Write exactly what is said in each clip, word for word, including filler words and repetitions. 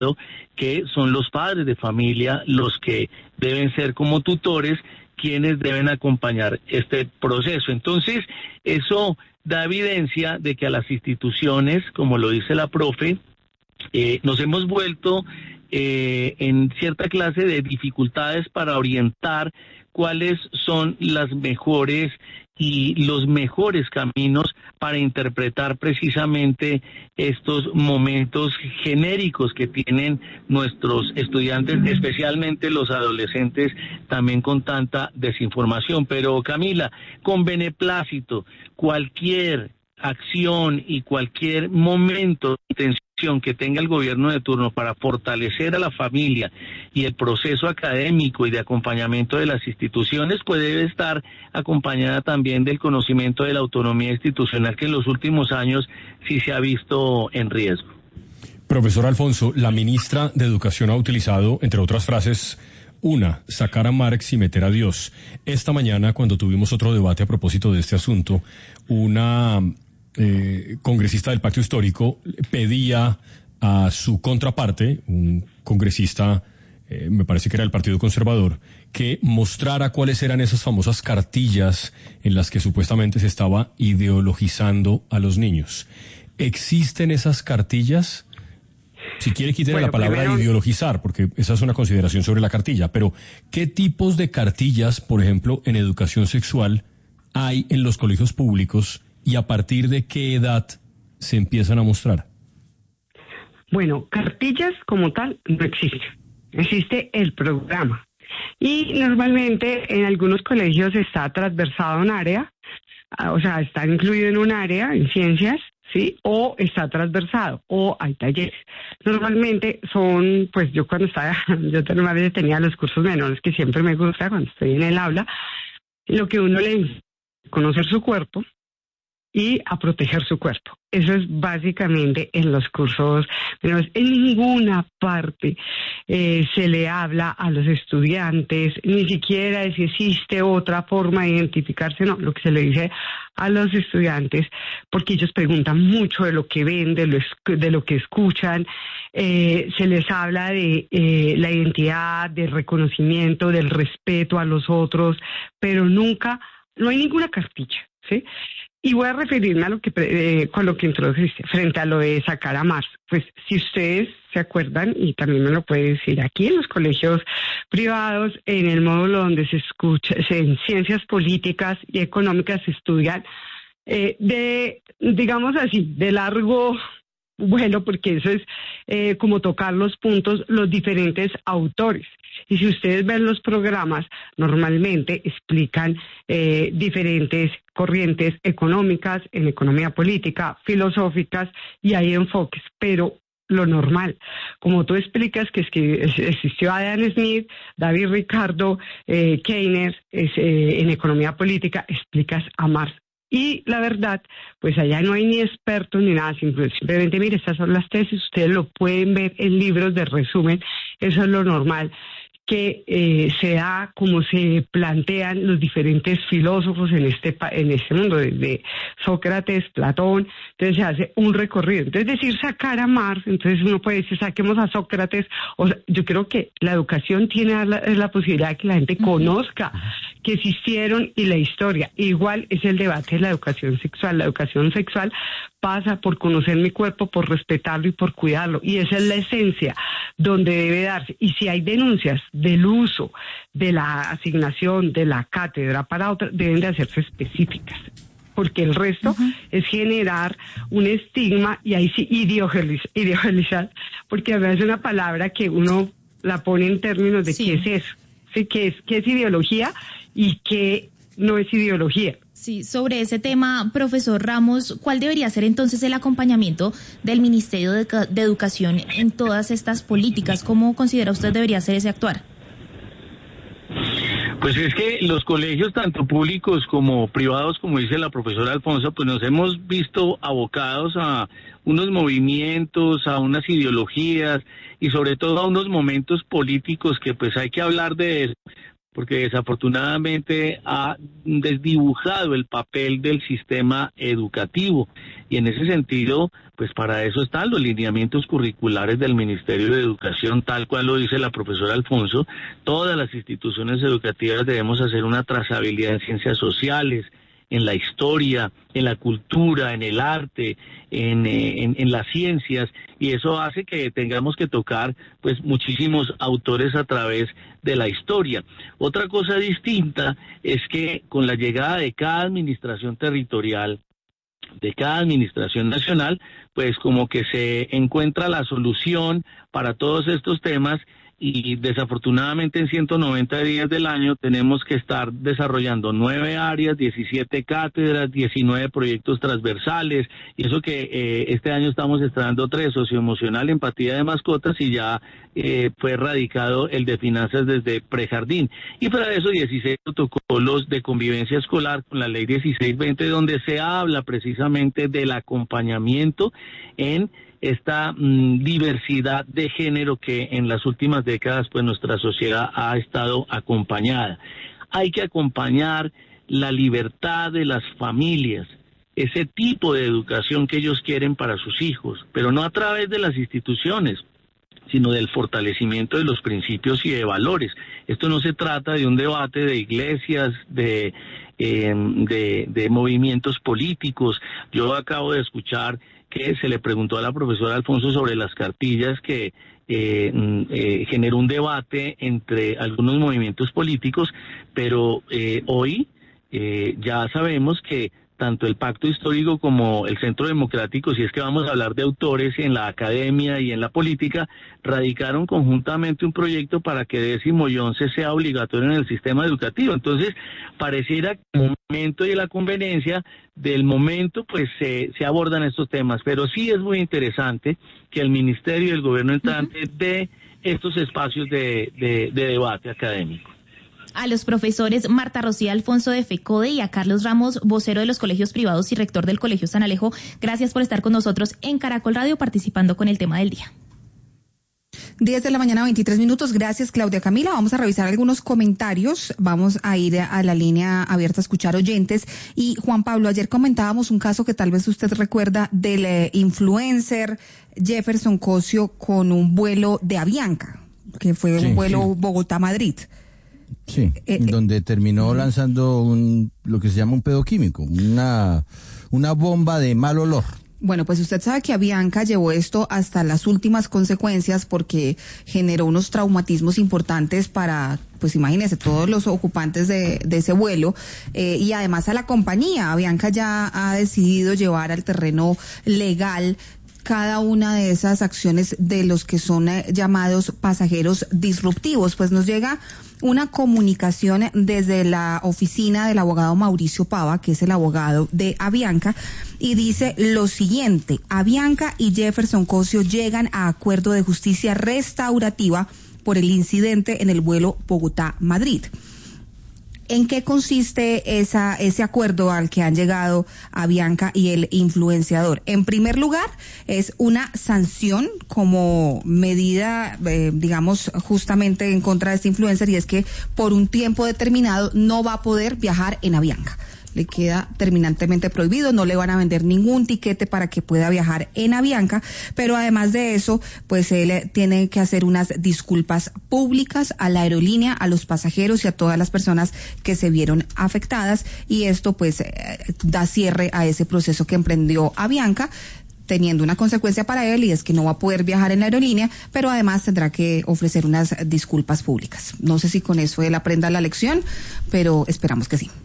que son los padres de familia los que deben ser como tutores quienes deben acompañar este proceso. Entonces, eso da evidencia de que a las instituciones, como lo dice la profe, eh, nos hemos vuelto eh, en cierta clase de dificultades para orientar cuáles son las mejores y los mejores caminos para interpretar precisamente estos momentos genéricos que tienen nuestros estudiantes, especialmente los adolescentes, también con tanta desinformación. Pero Camila, con beneplácito, cualquier acción y cualquier momento de intención que tenga el gobierno de turno para fortalecer a la familia y el proceso académico y de acompañamiento de las instituciones, pues debe estar acompañada también del conocimiento de la autonomía institucional, que en los últimos años sí se ha visto en riesgo. Profesor Alfonso, la ministra de Educación ha utilizado, entre otras frases, una, sacar a Marx y meter a Dios. Esta mañana, cuando tuvimos otro debate a propósito de este asunto, una eh, congresista del Pacto Histórico pedía a su contraparte, un congresista, eh, me parece que era del Partido Conservador, que mostrara cuáles eran esas famosas cartillas en las que supuestamente se estaba ideologizando a los niños. ¿Existen esas cartillas? Si quiere, quítele bueno, la palabra primero, ideologizar, porque esa es una consideración sobre la cartilla, pero ¿qué tipos de cartillas, por ejemplo, en educación sexual hay en los colegios públicos y a partir de qué edad se empiezan a mostrar? Bueno, cartillas como tal no existen. Existe el programa. Y normalmente en algunos colegios está transversado un área, o sea, está incluido en un área, en ciencias, ¿sí? O está transversado, o hay talleres. Normalmente son, pues yo cuando estaba, yo normalmente tenía los cursos menores que siempre me gusta cuando estoy en el aula, lo que uno le dice, conocer su cuerpo y a proteger su cuerpo. Eso es básicamente en los cursos menores. En ninguna parte eh, se le habla a los estudiantes, ni siquiera de si existe otra forma de identificarse, no, lo que se le dice a los estudiantes, porque ellos preguntan mucho de lo que ven, de lo, de lo que escuchan, eh, se les habla de eh, la identidad, del reconocimiento, del respeto a los otros, pero nunca, no hay ninguna cartilla, ¿sí? Y voy a referirme a lo que eh, con lo que introdujiste, frente a lo de sacar a Marx. Pues si ustedes se acuerdan, y también me lo puede decir aquí en los colegios privados, en el módulo donde se escucha, en ciencias políticas y económicas se estudian eh, de, digamos así, de largo vuelo, porque eso es eh, como tocar los puntos, los diferentes autores. Y si ustedes ven los programas, normalmente explican eh, diferentes corrientes económicas, en economía política, filosóficas, y hay enfoques, pero lo normal, como tú explicas que, es que existió Adam Smith, David Ricardo, eh, Keynes, es, eh, en economía política, explicas a Marx. Y la verdad, pues allá no hay ni expertos ni nada, simplemente, mire, estas son las tesis, ustedes lo pueden ver en libros de resumen, eso es lo normal, que eh, se da como se plantean los diferentes filósofos en este en este mundo, desde Sócrates, Platón, entonces se hace un recorrido. Entonces decir sacar a Marx, entonces uno puede decir saquemos a Sócrates, o sea, yo creo que la educación tiene la, la posibilidad de que la gente conozca que existieron y la historia. Igual es el debate de la educación sexual. La educación sexual pasa por conocer mi cuerpo, por respetarlo y por cuidarlo. Y esa es la esencia donde debe darse. Y si hay denuncias del uso de la asignación de la cátedra para otra, deben de hacerse específicas. Porque el resto uh-huh. es generar un estigma y ahí sí ideologizar, ideologizar, porque a veces es una palabra que uno la pone en términos de sí. qué es eso, ¿sí? qué es, qué es ideología y qué no es ideología. Sí, sobre ese tema, profesor Ramos, ¿cuál debería ser entonces el acompañamiento del Ministerio de, de Educación en todas estas políticas? ¿Cómo considera usted debería ser ese actuar? Pues es que los colegios, tanto públicos como privados, como dice la profesora Alfonso, pues nos hemos visto abocados a unos movimientos, a unas ideologías y sobre todo a unos momentos políticos que pues hay que hablar de eso. porque desafortunadamente ha desdibujado el papel del sistema educativo. Y en ese sentido, pues para eso están los lineamientos curriculares del Ministerio de Educación, tal cual lo dice la profesora Alfonso. Todas las instituciones educativas debemos hacer una trazabilidad en ciencias sociales, en la historia, en la cultura, en el arte, en, en, en las ciencias, y eso hace que tengamos que tocar pues muchísimos autores a través de la historia. Otra cosa distinta es que con la llegada de cada administración territorial, de cada administración nacional, pues como que se encuentra la solución para todos estos temas. Y desafortunadamente en ciento noventa días del año tenemos que estar desarrollando nueve áreas, diecisiete cátedras, diecinueve proyectos transversales, y eso que eh, este año estamos estrenando tres: socioemocional, empatía de mascotas, y ya eh, fue radicado el de finanzas desde prejardín. Y para eso dieciséis protocolos de convivencia escolar con la ley dieciséis veinte, donde se habla precisamente del acompañamiento en esta mmm, diversidad de género que en las últimas décadas pues nuestra sociedad ha estado acompañada. Hay que acompañar la libertad de las familias, ese tipo de educación que ellos quieren para sus hijos, pero no a través de las instituciones, sino del fortalecimiento de los principios y de valores. Esto no se trata de un debate de iglesias, de, eh, de, de movimientos políticos. Yo acabo de escuchar que se le preguntó a la profesora Alfonso sobre las cartillas, que eh, eh, generó un debate entre algunos movimientos políticos, pero eh, hoy eh, ya sabemos que tanto el Pacto Histórico como el Centro Democrático, si es que vamos a hablar de autores en la academia y en la política, radicaron conjuntamente un proyecto para que décimo y once sea obligatorio en el sistema educativo. Entonces, pareciera que en el momento y en la conveniencia del momento, pues se, se abordan estos temas, pero sí es muy interesante que el Ministerio y el Gobierno entrante uh-huh. dé estos espacios de, de, de debate académico. A los profesores Marta Rocía Alfonso de FECODE y a Carlos Ramos, vocero de los colegios privados y rector del Colegio San Alejo, gracias por estar con nosotros en Caracol Radio participando con el tema del día. diez de la mañana, veintitrés minutos. Gracias, Claudia Camila. Vamos a revisar algunos comentarios. Vamos a ir a la línea abierta a escuchar oyentes. Y Juan Pablo, ayer comentábamos un caso que tal vez usted recuerda del eh, influencer Jefferson Cosio con un vuelo de Avianca, que fue sí, un vuelo sí. Bogotá-Madrid. Sí, eh, donde terminó lanzando un lo que se llama un pedo químico, una, una bomba de mal olor. Bueno, pues usted sabe que Avianca llevó esto hasta las últimas consecuencias porque generó unos traumatismos importantes para, pues imagínese, todos los ocupantes de, de ese vuelo eh, y además a la compañía. Avianca ya ha decidido llevar al terreno legal cada una de esas acciones de los que son eh, llamados pasajeros disruptivos. Pues nos llega una comunicación desde la oficina del abogado Mauricio Pava, que es el abogado de Avianca, y dice lo siguiente: Avianca y Jefferson Cosio llegan a acuerdo de justicia restaurativa por el incidente en el vuelo Bogotá-Madrid. ¿En qué consiste esa, ese acuerdo al que han llegado Avianca y el influenciador? En primer lugar, es una sanción como medida, eh, digamos, justamente en contra de este influencer, y es que por un tiempo determinado no va a poder viajar en Avianca. Le queda terminantemente prohibido, no le van a vender ningún tiquete para que pueda viajar en Avianca, pero además de eso, pues él tiene que hacer unas disculpas públicas a la aerolínea, a los pasajeros y a todas las personas que se vieron afectadas, y esto pues eh, da cierre a ese proceso que emprendió Avianca, teniendo una consecuencia para él, y es que no va a poder viajar en la aerolínea, pero además tendrá que ofrecer unas disculpas públicas. No sé si con eso él aprenda la lección, pero esperamos que sí.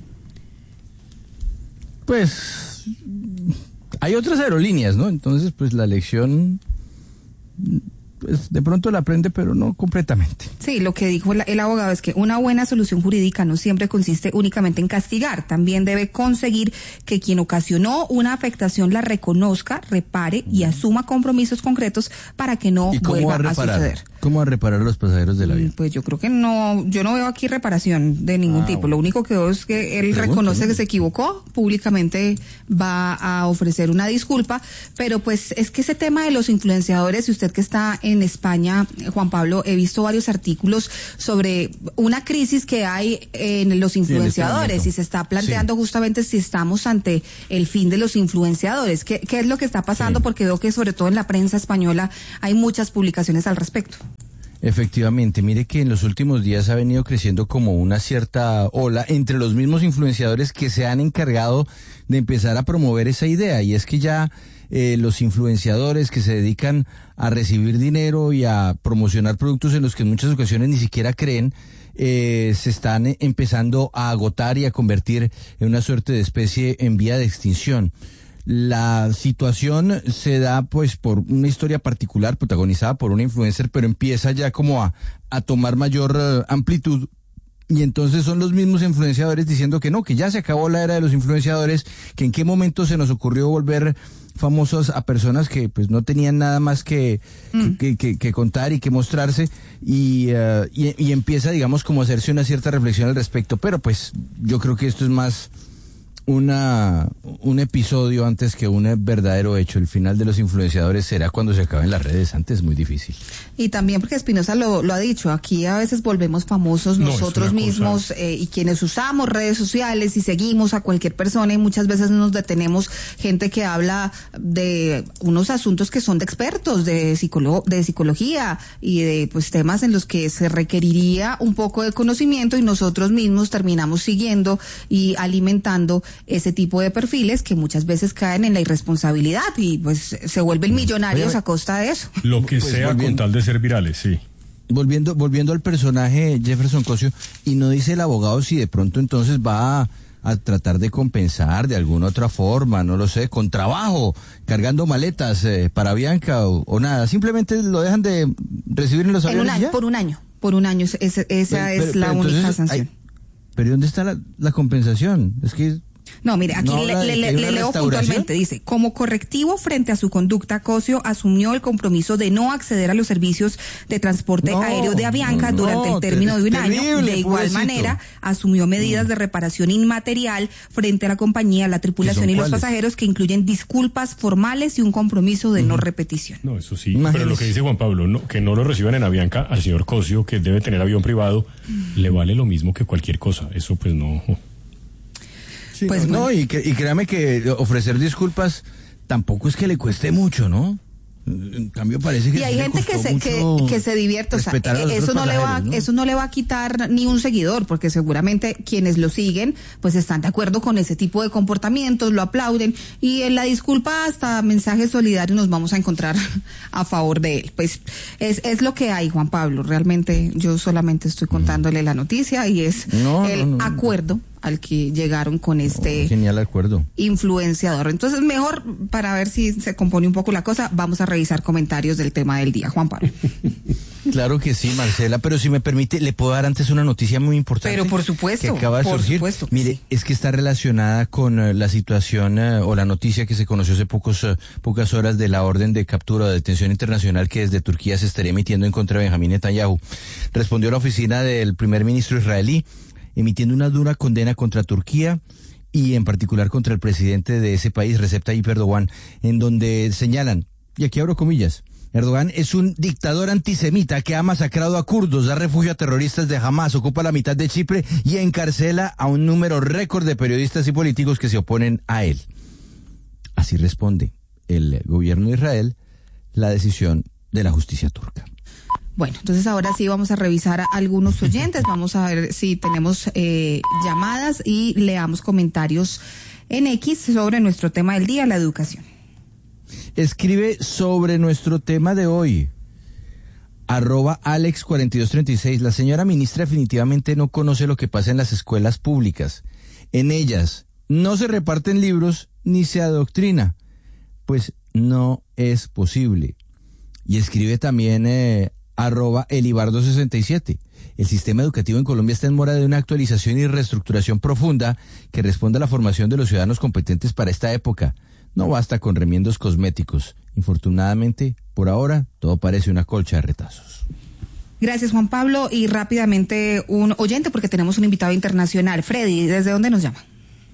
Pues hay otras aerolíneas, ¿no? Entonces, pues la lección, pues de pronto la aprende, pero no completamente. Sí, lo que dijo el, el abogado es que una buena solución jurídica no siempre consiste únicamente en castigar, también debe conseguir que quien ocasionó una afectación la reconozca, repare y asuma compromisos concretos para que no vuelva a, a suceder. ¿Cómo a reparar a los pasajeros del avión? Pues yo creo que no, yo no veo aquí reparación de ningún ah, tipo. Bueno. Lo único que veo es que él Pregunto, reconoce ¿no? que se equivocó, públicamente va a ofrecer una disculpa, pero pues es que ese tema de los influenciadores, y usted que está en España, Juan Pablo, he visto varios artículos artículos sobre una crisis que hay en los influenciadores sí, y se está planteando sí. justamente si estamos ante el fin de los influenciadores. ¿Qué, qué es lo que está pasando? Sí. Porque veo que sobre todo en la prensa española hay muchas publicaciones al respecto. Efectivamente, mire que en los últimos días ha venido creciendo como una cierta ola entre los mismos influenciadores que se han encargado de empezar a promover esa idea, y es que ya eh, los influenciadores que se dedican a recibir dinero y a promocionar productos en los que en muchas ocasiones ni siquiera creen, eh, se están empezando a agotar y a convertir en una suerte de especie en vía de extinción. La situación se da pues por una historia particular protagonizada por una influencer, pero empieza ya como a, a tomar mayor uh, amplitud, y entonces son los mismos influenciadores diciendo que no, que ya se acabó la era de los influenciadores, que en qué momento se nos ocurrió volver famosos a personas que pues no tenían nada más que, mm. que, que, que contar y que mostrarse, y, uh, y, y empieza digamos como a hacerse una cierta reflexión al respecto, pero pues yo creo que esto es más una un episodio antes que un verdadero hecho. El final de los influenciadores será cuando se acaben las redes, antes es muy difícil. Y también porque Espinosa lo, lo ha dicho, aquí a veces volvemos famosos no, nosotros mismos eh, y quienes usamos redes sociales y seguimos a cualquier persona, y muchas veces nos detenemos gente que habla de unos asuntos que son de expertos, de, psicolo de psicología y de pues temas en los que se requeriría un poco de conocimiento, y nosotros mismos terminamos siguiendo y alimentando ese tipo de perfiles que muchas veces caen en la irresponsabilidad y pues se vuelven millonarios a costa de eso. Lo que pues sea con tal de ser virales, sí. Volviendo, volviendo al personaje Jefferson Cosio, y no dice el abogado si de pronto entonces va a, a tratar de compensar de alguna otra forma, no lo sé, con trabajo, cargando maletas eh, para Bianca o, o nada, simplemente lo dejan de recibir en los aviones. En un año, ¿ya? por un año, por un año, esa, esa pero, es pero, la pero única entonces, sanción. Hay, pero ¿dónde está la, la compensación? Es que No, mire, aquí no le, le, le, le leo puntualmente, dice, como correctivo frente a su conducta, Cosio asumió el compromiso de no acceder a los servicios de transporte no, aéreo de Avianca no, durante el término de un terrible, año. De igual pobrecito. manera, asumió medidas de reparación inmaterial frente a la compañía, la tripulación y los cuáles? pasajeros, que incluyen disculpas formales y un compromiso de uh-huh. no repetición. No, eso sí, Imagínese. Pero lo que dice Juan Pablo, no, que no lo reciban en Avianca, al señor Cosio, que debe tener avión privado, uh-huh. le vale lo mismo que cualquier cosa, eso pues no... Sí, pues no, bueno. y, que, y créame que ofrecer disculpas tampoco es que le cueste mucho, ¿no? En cambio parece que y hay sí gente que se que, que se divierte, o sea, eso no le va ¿no? eso no le va a quitar ni un seguidor, porque seguramente quienes lo siguen pues están de acuerdo con ese tipo de comportamientos, lo aplauden, y en la disculpa hasta mensajes solidarios nos vamos a encontrar a favor de él. Pues es es lo que hay, Juan Pablo, realmente yo solamente estoy contándole la noticia, y es no, el no, no, acuerdo no. al que llegaron con este oh, genial acuerdo. influenciador. Entonces, mejor, para ver si se compone un poco la cosa, vamos a revisar comentarios del tema del día. Juan Pablo. Claro que sí, Marcela, pero si me permite, le puedo dar antes una noticia muy importante. Pero por supuesto. Que acaba de por surgir. Supuesto Mire, sí. es que está relacionada con uh, la situación uh, o la noticia que se conoció hace pocos, uh, pocas horas de la orden de captura o de detención internacional que desde Turquía se estaría emitiendo en contra de Benjamín Netanyahu. Respondió la oficina del primer ministro israelí, emitiendo una dura condena contra Turquía y en particular contra el presidente de ese país, Recep Tayyip Erdogan, en donde señalan, y aquí abro comillas, Erdogan es un dictador antisemita que ha masacrado a kurdos, da refugio a terroristas de Hamas, ocupa la mitad de Chipre y encarcela a un número récord de periodistas y políticos que se oponen a él. Así responde el gobierno de Israel la decisión de la justicia turca. Bueno, entonces ahora sí vamos a revisar a algunos oyentes, vamos a ver si tenemos eh, llamadas y leamos comentarios en X sobre nuestro tema del día, la educación. Escribe sobre nuestro tema de hoy, arroba Alex cuarenta y dos treinta y seis, la señora ministra definitivamente no conoce lo que pasa en las escuelas públicas. En ellas no se reparten libros ni se adoctrina, pues no es posible. Y escribe también... Eh, arroba Elibardo sesenta y siete. El sistema educativo en Colombia está en mora de una actualización y reestructuración profunda que responda a la formación de los ciudadanos competentes para esta época. No basta con remiendos cosméticos. Infortunadamente, por ahora, todo parece una colcha de retazos. Gracias, Juan Pablo. Y rápidamente un oyente, porque tenemos un invitado internacional. Freddy, ¿desde dónde nos llama?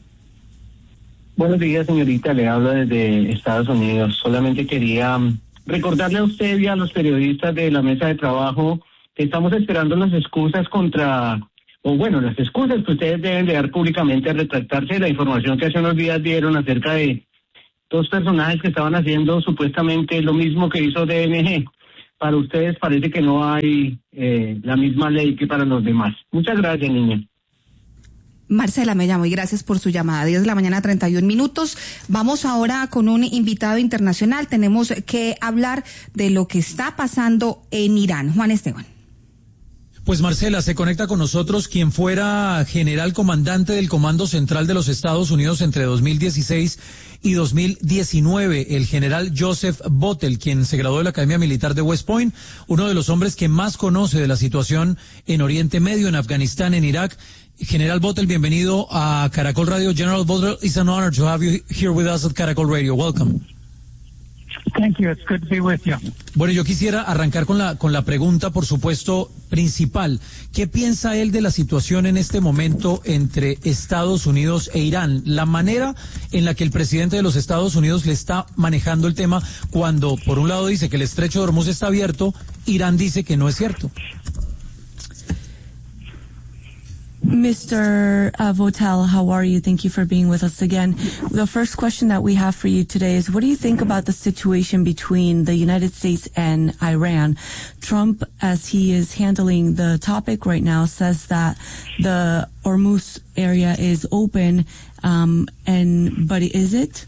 Buenos días, señorita. Le hablo desde Estados Unidos. Solamente quería recordarle a usted y a los periodistas de la mesa de trabajo Estamos esperando las excusas contra, o bueno, las excusas que ustedes deben de dar públicamente a retractarse de la información que hace unos días dieron acerca de dos personajes que estaban haciendo supuestamente lo mismo que hizo D N G. Para ustedes parece que no hay eh, la misma ley que para los demás. Muchas gracias, niña. Marcela me llamo y gracias por su llamada. diez de la mañana, treinta y un minutos. Vamos ahora con un invitado internacional. Tenemos que hablar de lo que está pasando en Irán. Juan Esteban. Pues Marcela, se conecta con nosotros quien fuera general comandante del Comando Central de los Estados Unidos entre dos mil dieciséis y dos mil diecinueve, el general Joseph Bottel, quien se graduó de la Academia Militar de West Point, uno de los hombres que más conoce de la situación en Oriente Medio, en Afganistán, en Irak. General Bottel, bienvenido a Caracol Radio. General Bottel, it's an honor to have you here with us at Caracol Radio. Welcome. Thank you. It's good to be with you. Bueno, yo quisiera arrancar con la con la pregunta, por supuesto, principal. ¿Qué piensa él de la situación en este momento entre Estados Unidos e Irán? La manera en la que el presidente de los Estados Unidos le está manejando el tema cuando, por un lado, dice que el estrecho de Hormuz está abierto, Irán dice que no es cierto. Mister Uh, Votel, how are you? Thank you for being with us again. The first question that we have for you today is, what do you think about the situation between the United States and Iran? Trump, as he is handling the topic right now, says that the Hormuz area is open, um, and but is it?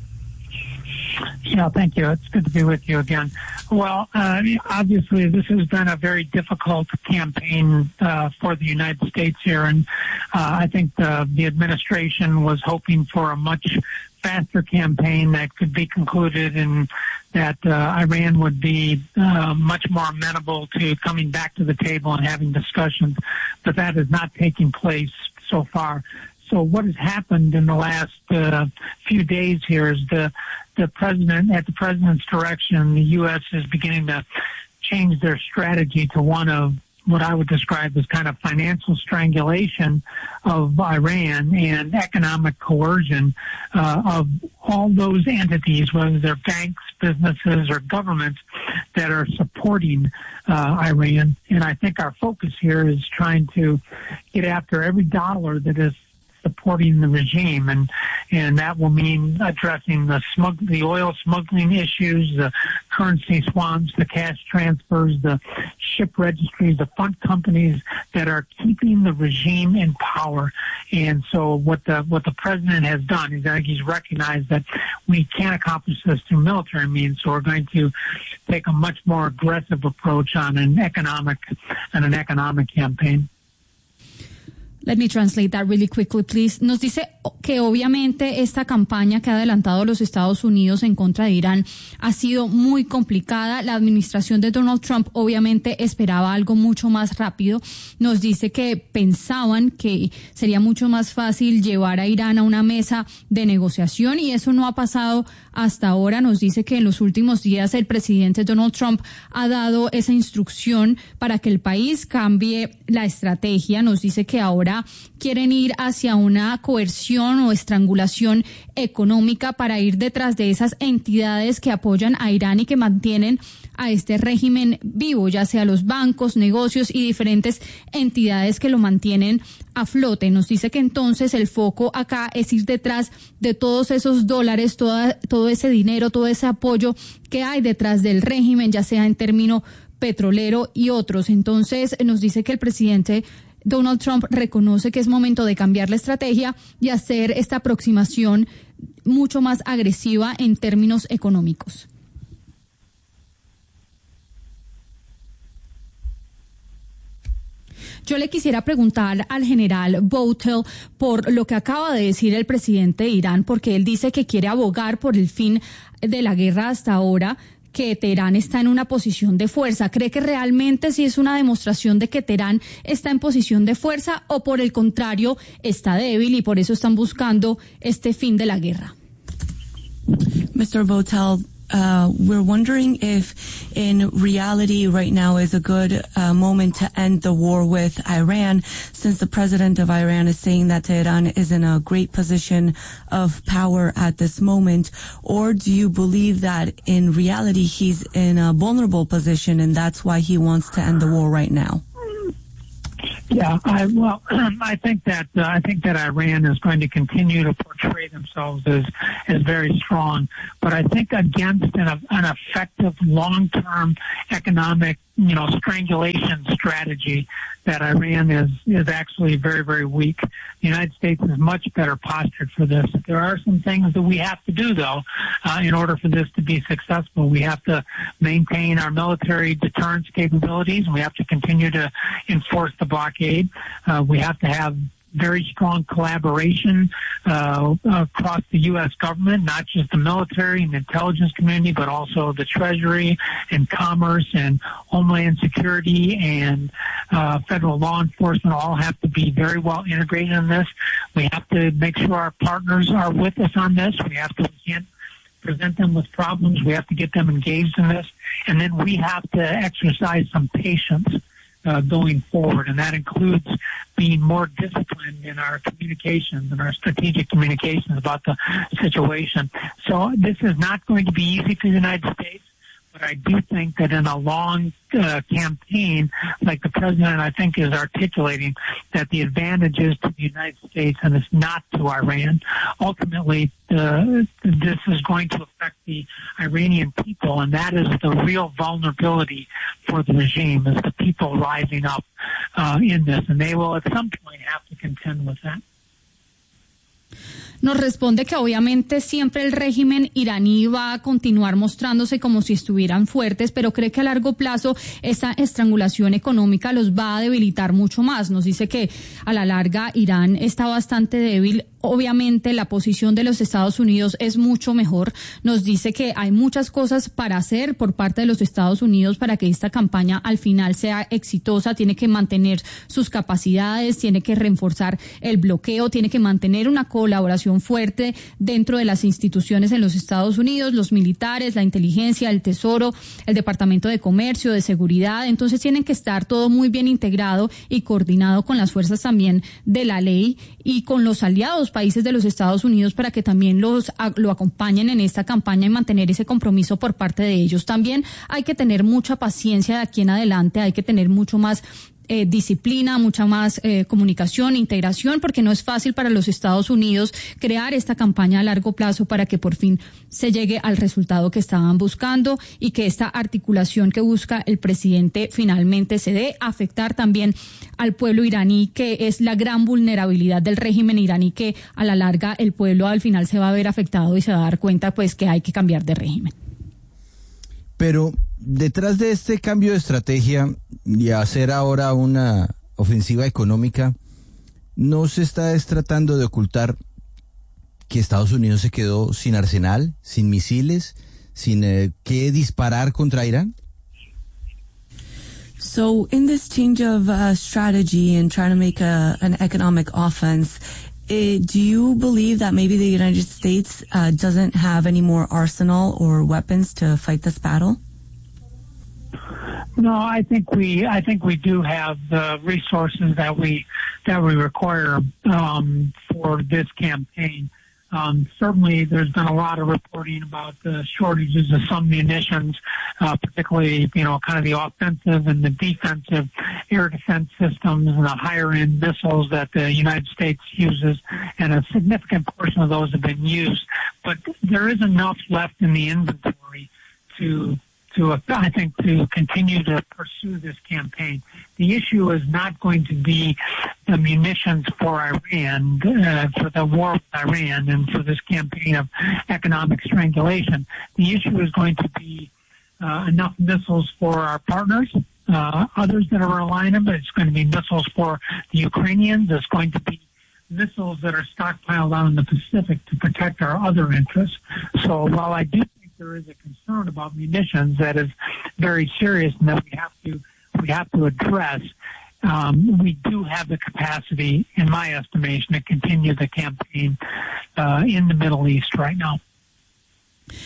Yeah, thank you. It's good to be with you again. Well, uh, obviously, this has been a very difficult campaign uh, for the United States here, and uh, I think the, the administration was hoping for a much faster campaign that could be concluded and that uh, Iran would be uh, much more amenable to coming back to the table and having discussions, but that is not taking place so far. So what has happened in the last uh, few days here is the the president, at the president's direction, the U S is beginning to change their strategy to one of what I would describe as kind of financial strangulation of Iran and economic coercion uh, of all those entities, whether they're banks, businesses, or governments that are supporting uh, Iran. And I think our focus here is trying to get after every dollar that is supporting the regime, and and that will mean addressing the smug, the oil smuggling issues, the currency swamps, the cash transfers, the ship registries, the fund companies that are keeping the regime in power. And so what the what the president has done is that he's recognized that we can't accomplish this through military means, so we're going to take a much more aggressive approach on an economic and an economic campaign. Let me translate that really quickly, please. Nos dice que obviamente esta campaña que ha adelantado los Estados Unidos en contra de Irán ha sido muy complicada. La administración de Donald Trump obviamente esperaba algo mucho más rápido. Nos dice que pensaban que sería mucho más fácil llevar a Irán a una mesa de negociación y eso no ha pasado hasta ahora. Nos dice que en los últimos días el presidente Donald Trump ha dado esa instrucción para que el país cambie la estrategia. Nos dice que ahora quieren ir hacia una coerción o estrangulación económica para ir detrás de esas entidades que apoyan a Irán y que mantienen a este régimen vivo, ya sea los bancos, negocios y diferentes entidades que lo mantienen a flote. Nos dice que entonces el foco acá es ir detrás de todos esos dólares, toda, todo ese dinero, todo ese apoyo que hay detrás del régimen, ya sea en término petrolero y otros. Entonces nos dice que el presidente Donald Trump reconoce que es momento de cambiar la estrategia y hacer esta aproximación mucho más agresiva en términos económicos. Yo le quisiera preguntar al general Votel por lo que acaba de decir el presidente de Irán, porque él dice que quiere abogar por el fin de la guerra hasta ahora, que Teherán está en una posición de fuerza. ¿Cree que realmente sí es una demostración de que Teherán está en posición de fuerza o por el contrario está débil y por eso están buscando este fin de la guerra? Mister Votel, uh, we're wondering if in reality right now is a good uh, moment to end the war with Iran, since the president of Iran is saying that Tehran is in a great position of power at this moment, or do you believe that in reality he's in a vulnerable position and that's why he wants to end the war right now? Yeah, I, well, I think that uh, I think that Iran is going to continue to portray themselves as as very strong, but I think against an, an effective long-term economic, you know, strangulation strategy, that Iran is is actually very, very weak. The United States is much better postured for this. There are some things that we have to do, though, uh, in order for this to be successful. We have to maintain our military deterrence capabilities. We have to continue to enforce the blockade. Uh, we have to have very strong collaboration uh, across the U S government, not just the military and the intelligence community, but also the Treasury and Commerce and Homeland Security and uh, federal law enforcement all have to be very well integrated in this. We have to make sure our partners are with us on this. We have to, we can't present them with problems. We have to get them engaged in this. And then we have to exercise some patience Uh, going forward, and that includes being more disciplined in our communications and our strategic communications about the situation. So this is not going to be easy for the United States, but I do think that in a long uh, campaign, like the president, I think, is articulating, that the advantage is to the United States and it's not to Iran. Ultimately, uh, this is going to affect the Iranian people, and that is the real vulnerability for the regime, is the people rising up uh, in this, and they will at some point have to contend with that. Nos responde que obviamente siempre el régimen iraní va a continuar mostrándose como si estuvieran fuertes, pero cree que a largo plazo esta estrangulación económica los va a debilitar mucho más. Nos dice que a la larga Irán está bastante débil. Obviamente la posición de los Estados Unidos es mucho mejor. Nos dice que hay muchas cosas para hacer por parte de los Estados Unidos para que esta campaña al final sea exitosa. Tiene que mantener sus capacidades, tiene que reforzar el bloqueo, tiene que mantener una colaboración fuerte dentro de las instituciones en los Estados Unidos, los militares, la inteligencia, el Tesoro, el Departamento de Comercio, de Seguridad. Entonces tienen que estar todo muy bien integrado y coordinado con las fuerzas también de la ley y con los aliados países de los Estados Unidos para que también los lo acompañen en esta campaña y mantener ese compromiso por parte de ellos. También hay que tener mucha paciencia de aquí en adelante, hay que tener mucho más Eh, disciplina, mucha más eh, comunicación, integración, porque no es fácil para los Estados Unidos crear esta campaña a largo plazo para que por fin se llegue al resultado que estaban buscando y que esta articulación que busca el presidente finalmente se dé, afectar también al pueblo iraní, que es la gran vulnerabilidad del régimen iraní, que a la larga el pueblo al final se va a ver afectado y se va a dar cuenta pues que hay que cambiar de régimen. Pero detrás de este cambio de estrategia y hacer ahora una ofensiva económica, ¿no se está tratando de ocultar que Estados Unidos se quedó sin arsenal, sin misiles, sin eh, qué disparar contra Irán? So in this change of uh, strategy and trying to make a, an economic offense, Uh, do you believe that maybe the United States uh, doesn't have any more arsenal or weapons to fight this battle? No, I think we I think we do have the resources that we that we require um, for this campaign. Um, certainly, there's been a lot of reporting about the shortages of some munitions, uh, particularly, you know, kind of the offensive and the defensive air defense systems and the higher-end missiles that the United States uses, and a significant portion of those have been used. But there is enough left in the inventory to to, I think, to continue to pursue this campaign. The issue is not going to be the munitions for Iran, uh, for the war with Iran and for this campaign of economic strangulation. The issue is going to be uh, enough missiles for our partners, uh, others that are relying on them. It's going to be missiles for the Ukrainians. It's going to be missiles that are stockpiled out in the Pacific to protect our other interests. So while I do there is a concern about munitions that is very serious and that we have to we have to address, um, we do have the capacity, in my estimation, to continue the campaign uh, in the Middle East right now.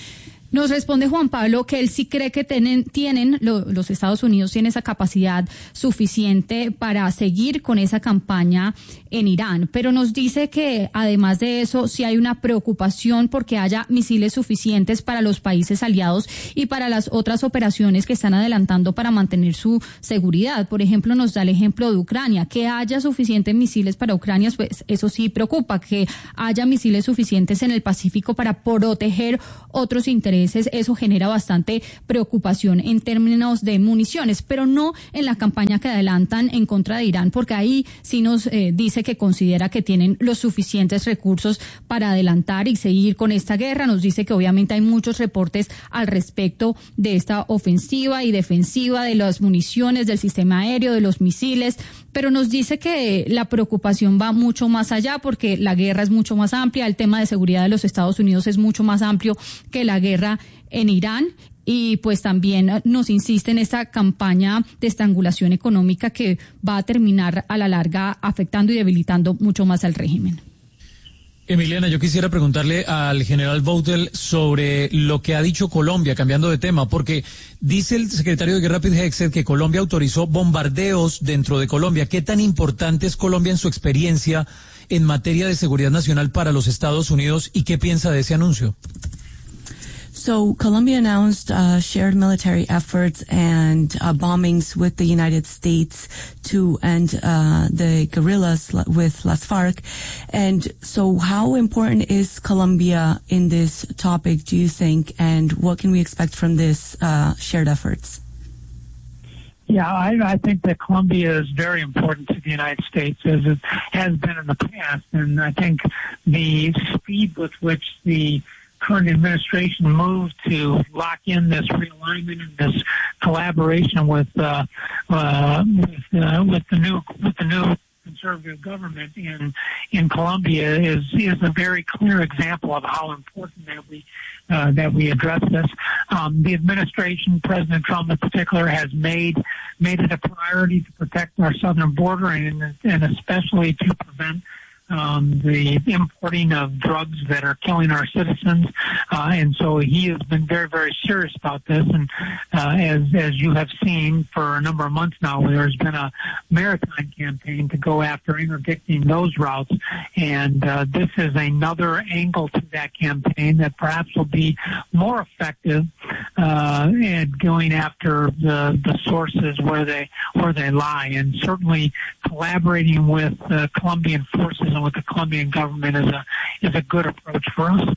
Nos responde Juan Pablo que él sí cree que tienen, tienen lo, los Estados Unidos tienen esa capacidad suficiente para seguir con esa campaña en Irán, pero nos dice que además de eso sí hay una preocupación porque haya misiles suficientes para los países aliados y para las otras operaciones que están adelantando para mantener su seguridad. Por ejemplo, nos da el ejemplo de Ucrania, que haya suficientes misiles para Ucrania, pues eso sí preocupa, que haya misiles suficientes en el Pacífico para proteger otros intereses. Eso genera bastante preocupación en términos de municiones, pero no en la campaña que adelantan en contra de Irán, porque ahí sí nos eh, dice que considera que tienen los suficientes recursos para adelantar y seguir con esta guerra. Nos dice que obviamente hay muchos reportes al respecto de esta ofensiva y defensiva, de las municiones, del sistema aéreo, de los misiles, pero nos dice que la preocupación va mucho más allá porque la guerra es mucho más amplia, el tema de seguridad de los Estados Unidos es mucho más amplio que la guerra en Irán, y pues también nos insiste en esta campaña de estrangulación económica que va a terminar a la larga afectando y debilitando mucho más al régimen. Emiliana, yo quisiera preguntarle al general Votel sobre lo que ha dicho Colombia, cambiando de tema, porque dice el secretario de Guerra Pete Hegseth que Colombia autorizó bombardeos dentro de Colombia. ¿Qué tan importante es Colombia en su experiencia en materia de seguridad nacional para los Estados Unidos y qué piensa de ese anuncio? So Colombia announced uh, shared military efforts and uh, bombings with the United States to end uh, the guerrillas with Las FARC. And so how important is Colombia in this topic, do you think, and what can we expect from this uh, shared efforts? Yeah, I, I think that Colombia is very important to the United States, as it has been in the past. And I think the speed with which the current administration moved to lock in this realignment and this collaboration with uh, uh, with, uh, with the new with the new conservative government in in Colombia is is a very clear example of how important that we uh, that we address this. Um, the administration, President Trump in particular, has made made it a priority to protect our southern border and and especially to prevent Um, the importing of drugs that are killing our citizens, uh, and so he has been very, very serious about this. And uh, as as you have seen for a number of months now, there's been a maritime campaign to go after interdicting those routes, and uh, this is another angle to that campaign that perhaps will be more effective uh, in going after the the sources where they where they lie, and certainly collaborating with uh, Colombian forces with the Colombian government is a is a good approach for us.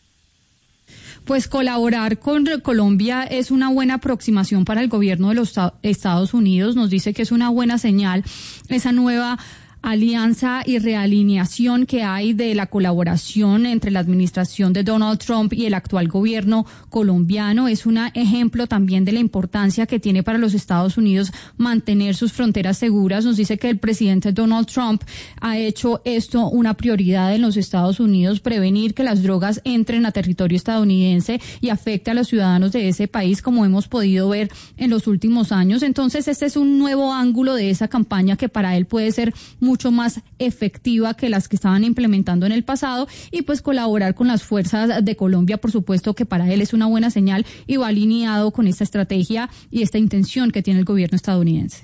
Pues colaborar con Colombia es una buena aproximación para el gobierno de los Estados Unidos. Nos dice que es una buena señal esa nueva alianza y realineación que hay de la colaboración entre la administración de Donald Trump y el actual gobierno colombiano. Es un ejemplo también de la importancia que tiene para los Estados Unidos mantener sus fronteras seguras. Nos dice que el presidente Donald Trump ha hecho esto una prioridad en los Estados Unidos, prevenir que las drogas entren a territorio estadounidense y afecte a los ciudadanos de ese país, como hemos podido ver en los últimos años. Entonces, este es un nuevo ángulo de esa campaña que para él puede ser muy mucho más efectiva que las que estaban implementando en el pasado, y pues colaborar con las fuerzas de Colombia, por supuesto que para él es una buena señal y va alineado con esta estrategia y esta intención que tiene el gobierno estadounidense.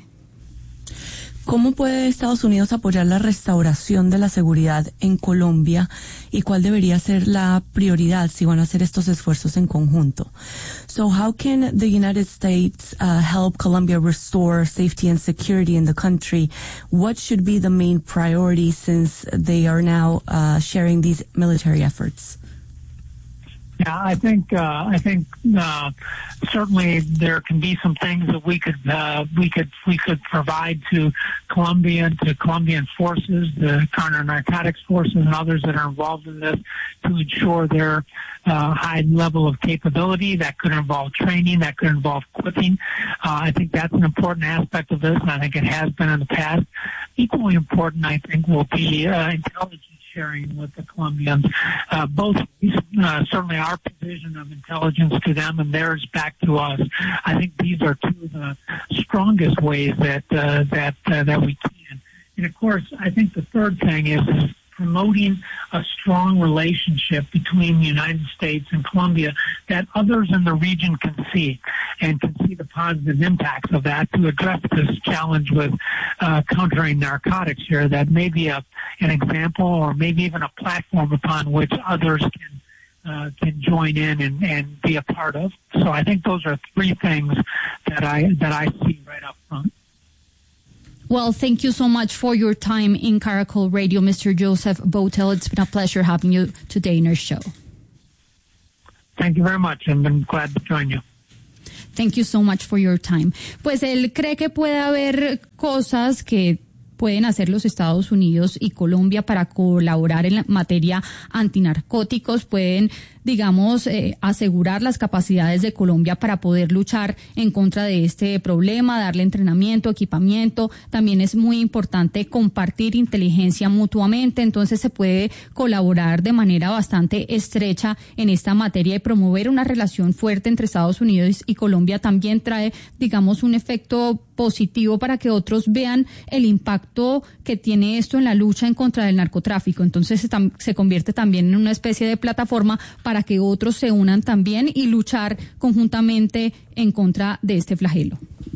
¿Cómo puede Estados Unidos apoyar la restauración de la seguridad en Colombia y cuál debería ser la prioridad si van a hacer estos esfuerzos en conjunto? So how can the United States uh, help Colombia restore safety and security in the country? What should be the main priority since they are now uh, sharing these military efforts? Yeah, I think uh, I think uh, certainly there can be some things that we could uh, we could we could provide to Colombian to Colombian forces, the counter narcotics forces, and others that are involved in this to ensure their uh, high level of capability. That could involve training. That could involve equipping. Uh, I think that's an important aspect of this, and I think it has been in the past. Equally important, I think, will be uh, intelligence sharing with the Colombians, uh, both uh, certainly our provision of intelligence to them and theirs back to us. I think these are two of the strongest ways that uh, that uh, that we can. And of course, I think the third thing is, is promoting a strong relationship between the United States and Colombia that others in the region can see and can see the positive impacts of that to address this challenge with uh, countering narcotics here. That may be a, an example or maybe even a platform upon which others can Uh, can join in and, and be a part of. So I think those are three things that I that I see right up front. Well, thank you so much for your time in Caracol Radio, Mister Joseph Votel. It's been a pleasure having you today in our show. Thank you very much. I've been glad to join you. Thank you so much for your time. Pues él cree que puede haber cosas que pueden hacer los Estados Unidos y Colombia para colaborar en la materia antinarcóticos, pueden, digamos, eh, asegurar las capacidades de Colombia para poder luchar en contra de este problema, darle entrenamiento, equipamiento. También es muy importante compartir inteligencia mutuamente, entonces se puede colaborar de manera bastante estrecha en esta materia y promover una relación fuerte entre Estados Unidos y Colombia también trae, digamos, un efecto positivo para que otros vean el impacto que tiene esto en la lucha en contra del narcotráfico. Entonces se, tam- se convierte también en una especie de plataforma para que otros se unan también y luchar conjuntamente en contra de este flagelo.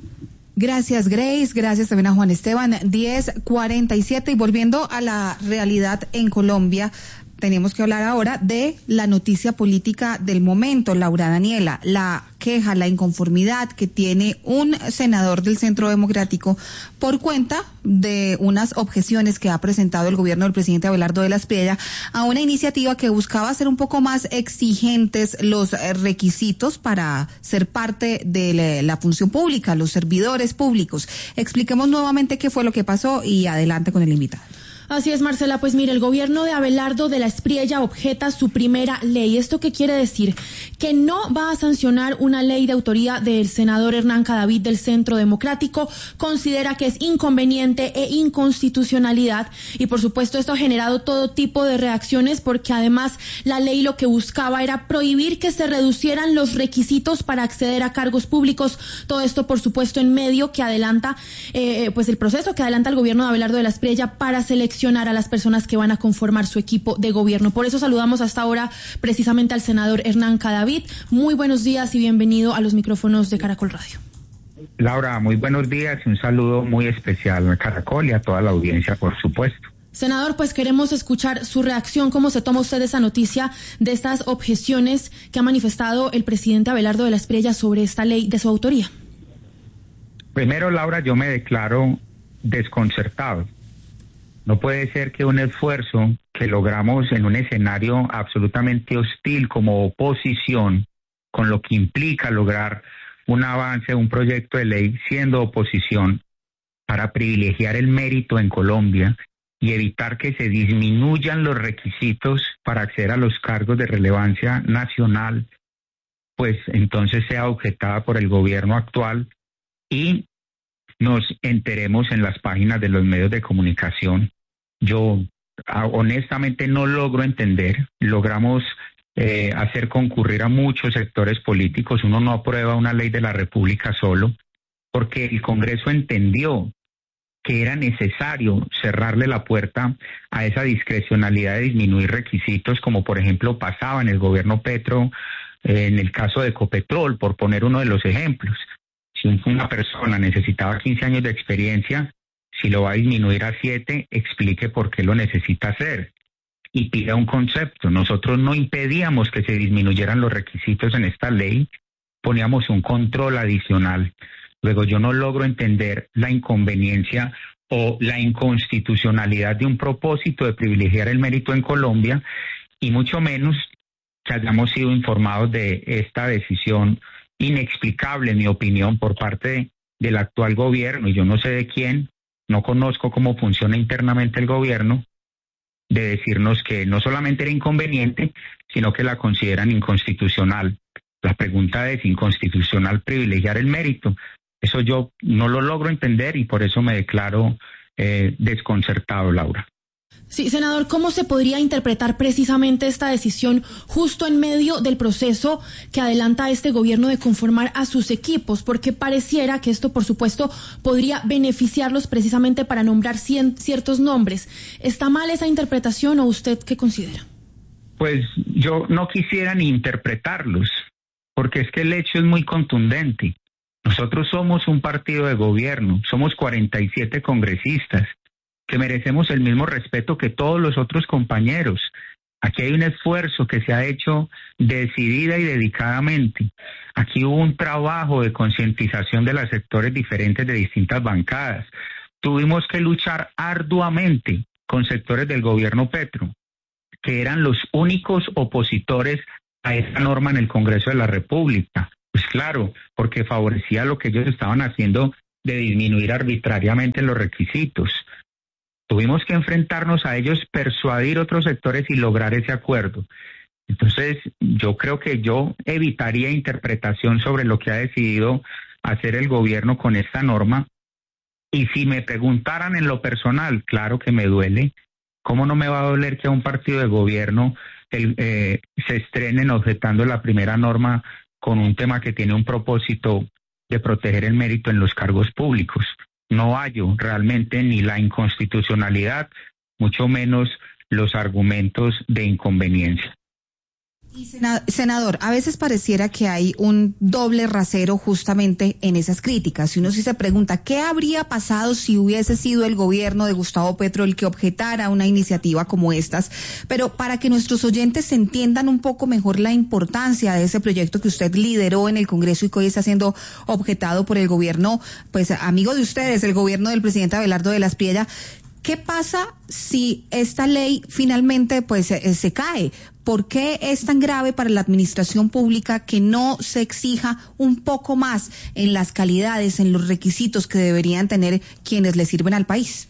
Gracias, Grace. Gracias también a Juan Esteban. diez cuarenta y siete y volviendo a la realidad en Colombia, tenemos que hablar ahora de la noticia política del momento, Laura Daniela, la queja, la inconformidad que tiene un senador del Centro Democrático por cuenta de unas objeciones que ha presentado el gobierno del presidente Abelardo de la Espriella a una iniciativa que buscaba hacer un poco más exigentes los requisitos para ser parte de la, la función pública, los servidores públicos. Expliquemos nuevamente qué fue lo que pasó y adelante con el invitado. Así es, Marcela. Pues mire, el gobierno de Abelardo de la Espriella objeta su primera ley. ¿Esto qué quiere decir? Que no va a sancionar una ley de autoría del senador Hernán Cadavid del Centro Democrático. Considera que es inconveniente e inconstitucionalidad. Y por supuesto esto ha generado todo tipo de reacciones porque además la ley lo que buscaba era prohibir que se reducieran los requisitos para acceder a cargos públicos. Todo esto por supuesto en medio que adelanta eh, pues el proceso que adelanta el gobierno de Abelardo de la Espriella para seleccionar a las personas que van a conformar su equipo de gobierno. Por eso saludamos hasta ahora precisamente al senador Hernán Cadavid. Muy buenos días y bienvenido a los micrófonos de Caracol Radio. Laura, muy buenos días y un saludo muy especial a Caracol y a toda la audiencia, por supuesto. Senador, pues queremos escuchar su reacción. ¿Cómo se toma usted esa noticia de estas objeciones que ha manifestado el presidente Abelardo de la Espriella sobre esta ley de su autoría? Primero, Laura, yo me declaro desconcertado. No puede ser que un esfuerzo que logramos en un escenario absolutamente hostil como oposición, con lo que implica lograr un avance, un proyecto de ley siendo oposición, para privilegiar el mérito en Colombia y evitar que se disminuyan los requisitos para acceder a los cargos de relevancia nacional, pues entonces sea objetada por el gobierno actual y nos enteremos en las páginas de los medios de comunicación. Yo honestamente no logro entender, logramos eh, hacer concurrir a muchos sectores políticos, uno no aprueba una ley de la República solo, porque el Congreso entendió que era necesario cerrarle la puerta a esa discrecionalidad de disminuir requisitos, como por ejemplo pasaba en el gobierno Petro, eh, en el caso de Ecopetrol, por poner uno de los ejemplos. Si una persona necesitaba quince años de experiencia, si lo va a disminuir a siete, explique por qué lo necesita hacer y pida un concepto. Nosotros no impedíamos que se disminuyeran los requisitos en esta ley, poníamos un control adicional. Luego yo no logro entender la inconveniencia o la inconstitucionalidad de un propósito de privilegiar el mérito en Colombia y mucho menos que hayamos sido informados de esta decisión inexplicable, en mi opinión, por parte del actual gobierno, y yo no sé de quién, no conozco cómo funciona internamente el gobierno, de decirnos que no solamente era inconveniente, sino que la consideran inconstitucional. La pregunta es, ¿inconstitucional privilegiar el mérito? Eso yo no lo logro entender y por eso me declaro eh, desconcertado, Laura. Sí, senador, ¿cómo se podría interpretar precisamente esta decisión justo en medio del proceso que adelanta este gobierno de conformar a sus equipos? Porque pareciera que esto, por supuesto, podría beneficiarlos precisamente para nombrar cien, ciertos nombres. ¿Está mal esa interpretación o usted qué considera? Pues yo no quisiera ni interpretarlos, porque es que el hecho es muy contundente. Nosotros somos un partido de gobierno, somos cuarenta y siete congresistas, que merecemos el mismo respeto que todos los otros compañeros. Aquí hay un esfuerzo que se ha hecho decidida y dedicadamente. Aquí hubo un trabajo de concientización de los sectores diferentes de distintas bancadas. Tuvimos que luchar arduamente con sectores del gobierno Petro, que eran los únicos opositores a esta norma en el Congreso de la República. Pues claro, porque favorecía lo que ellos estaban haciendo de disminuir arbitrariamente los requisitos. Tuvimos que enfrentarnos a ellos, persuadir otros sectores y lograr ese acuerdo. Entonces, yo creo que yo evitaría interpretación sobre lo que ha decidido hacer el gobierno con esta norma. Y si me preguntaran en lo personal, claro que me duele. ¿Cómo no me va a doler que a un partido de gobierno el, eh, se estrenen objetando la primera norma con un tema que tiene un propósito de proteger el mérito en los cargos públicos? No hallo realmente ni la inconstitucionalidad, mucho menos los argumentos de inconveniencia. Y senador, a veces pareciera que hay un doble rasero justamente en esas críticas. Y uno sí se pregunta, ¿qué habría pasado si hubiese sido el gobierno de Gustavo Petro el que objetara una iniciativa como estas? Pero para que nuestros oyentes entiendan un poco mejor la importancia de ese proyecto que usted lideró en el Congreso y que hoy está siendo objetado por el gobierno, pues amigo de ustedes, el gobierno del presidente Abelardo de la Espriella, ¿qué pasa si esta ley finalmente pues se, se cae? ¿Por qué es tan grave para la administración pública que no se exija un poco más en las calidades, en los requisitos que deberían tener quienes le sirven al país?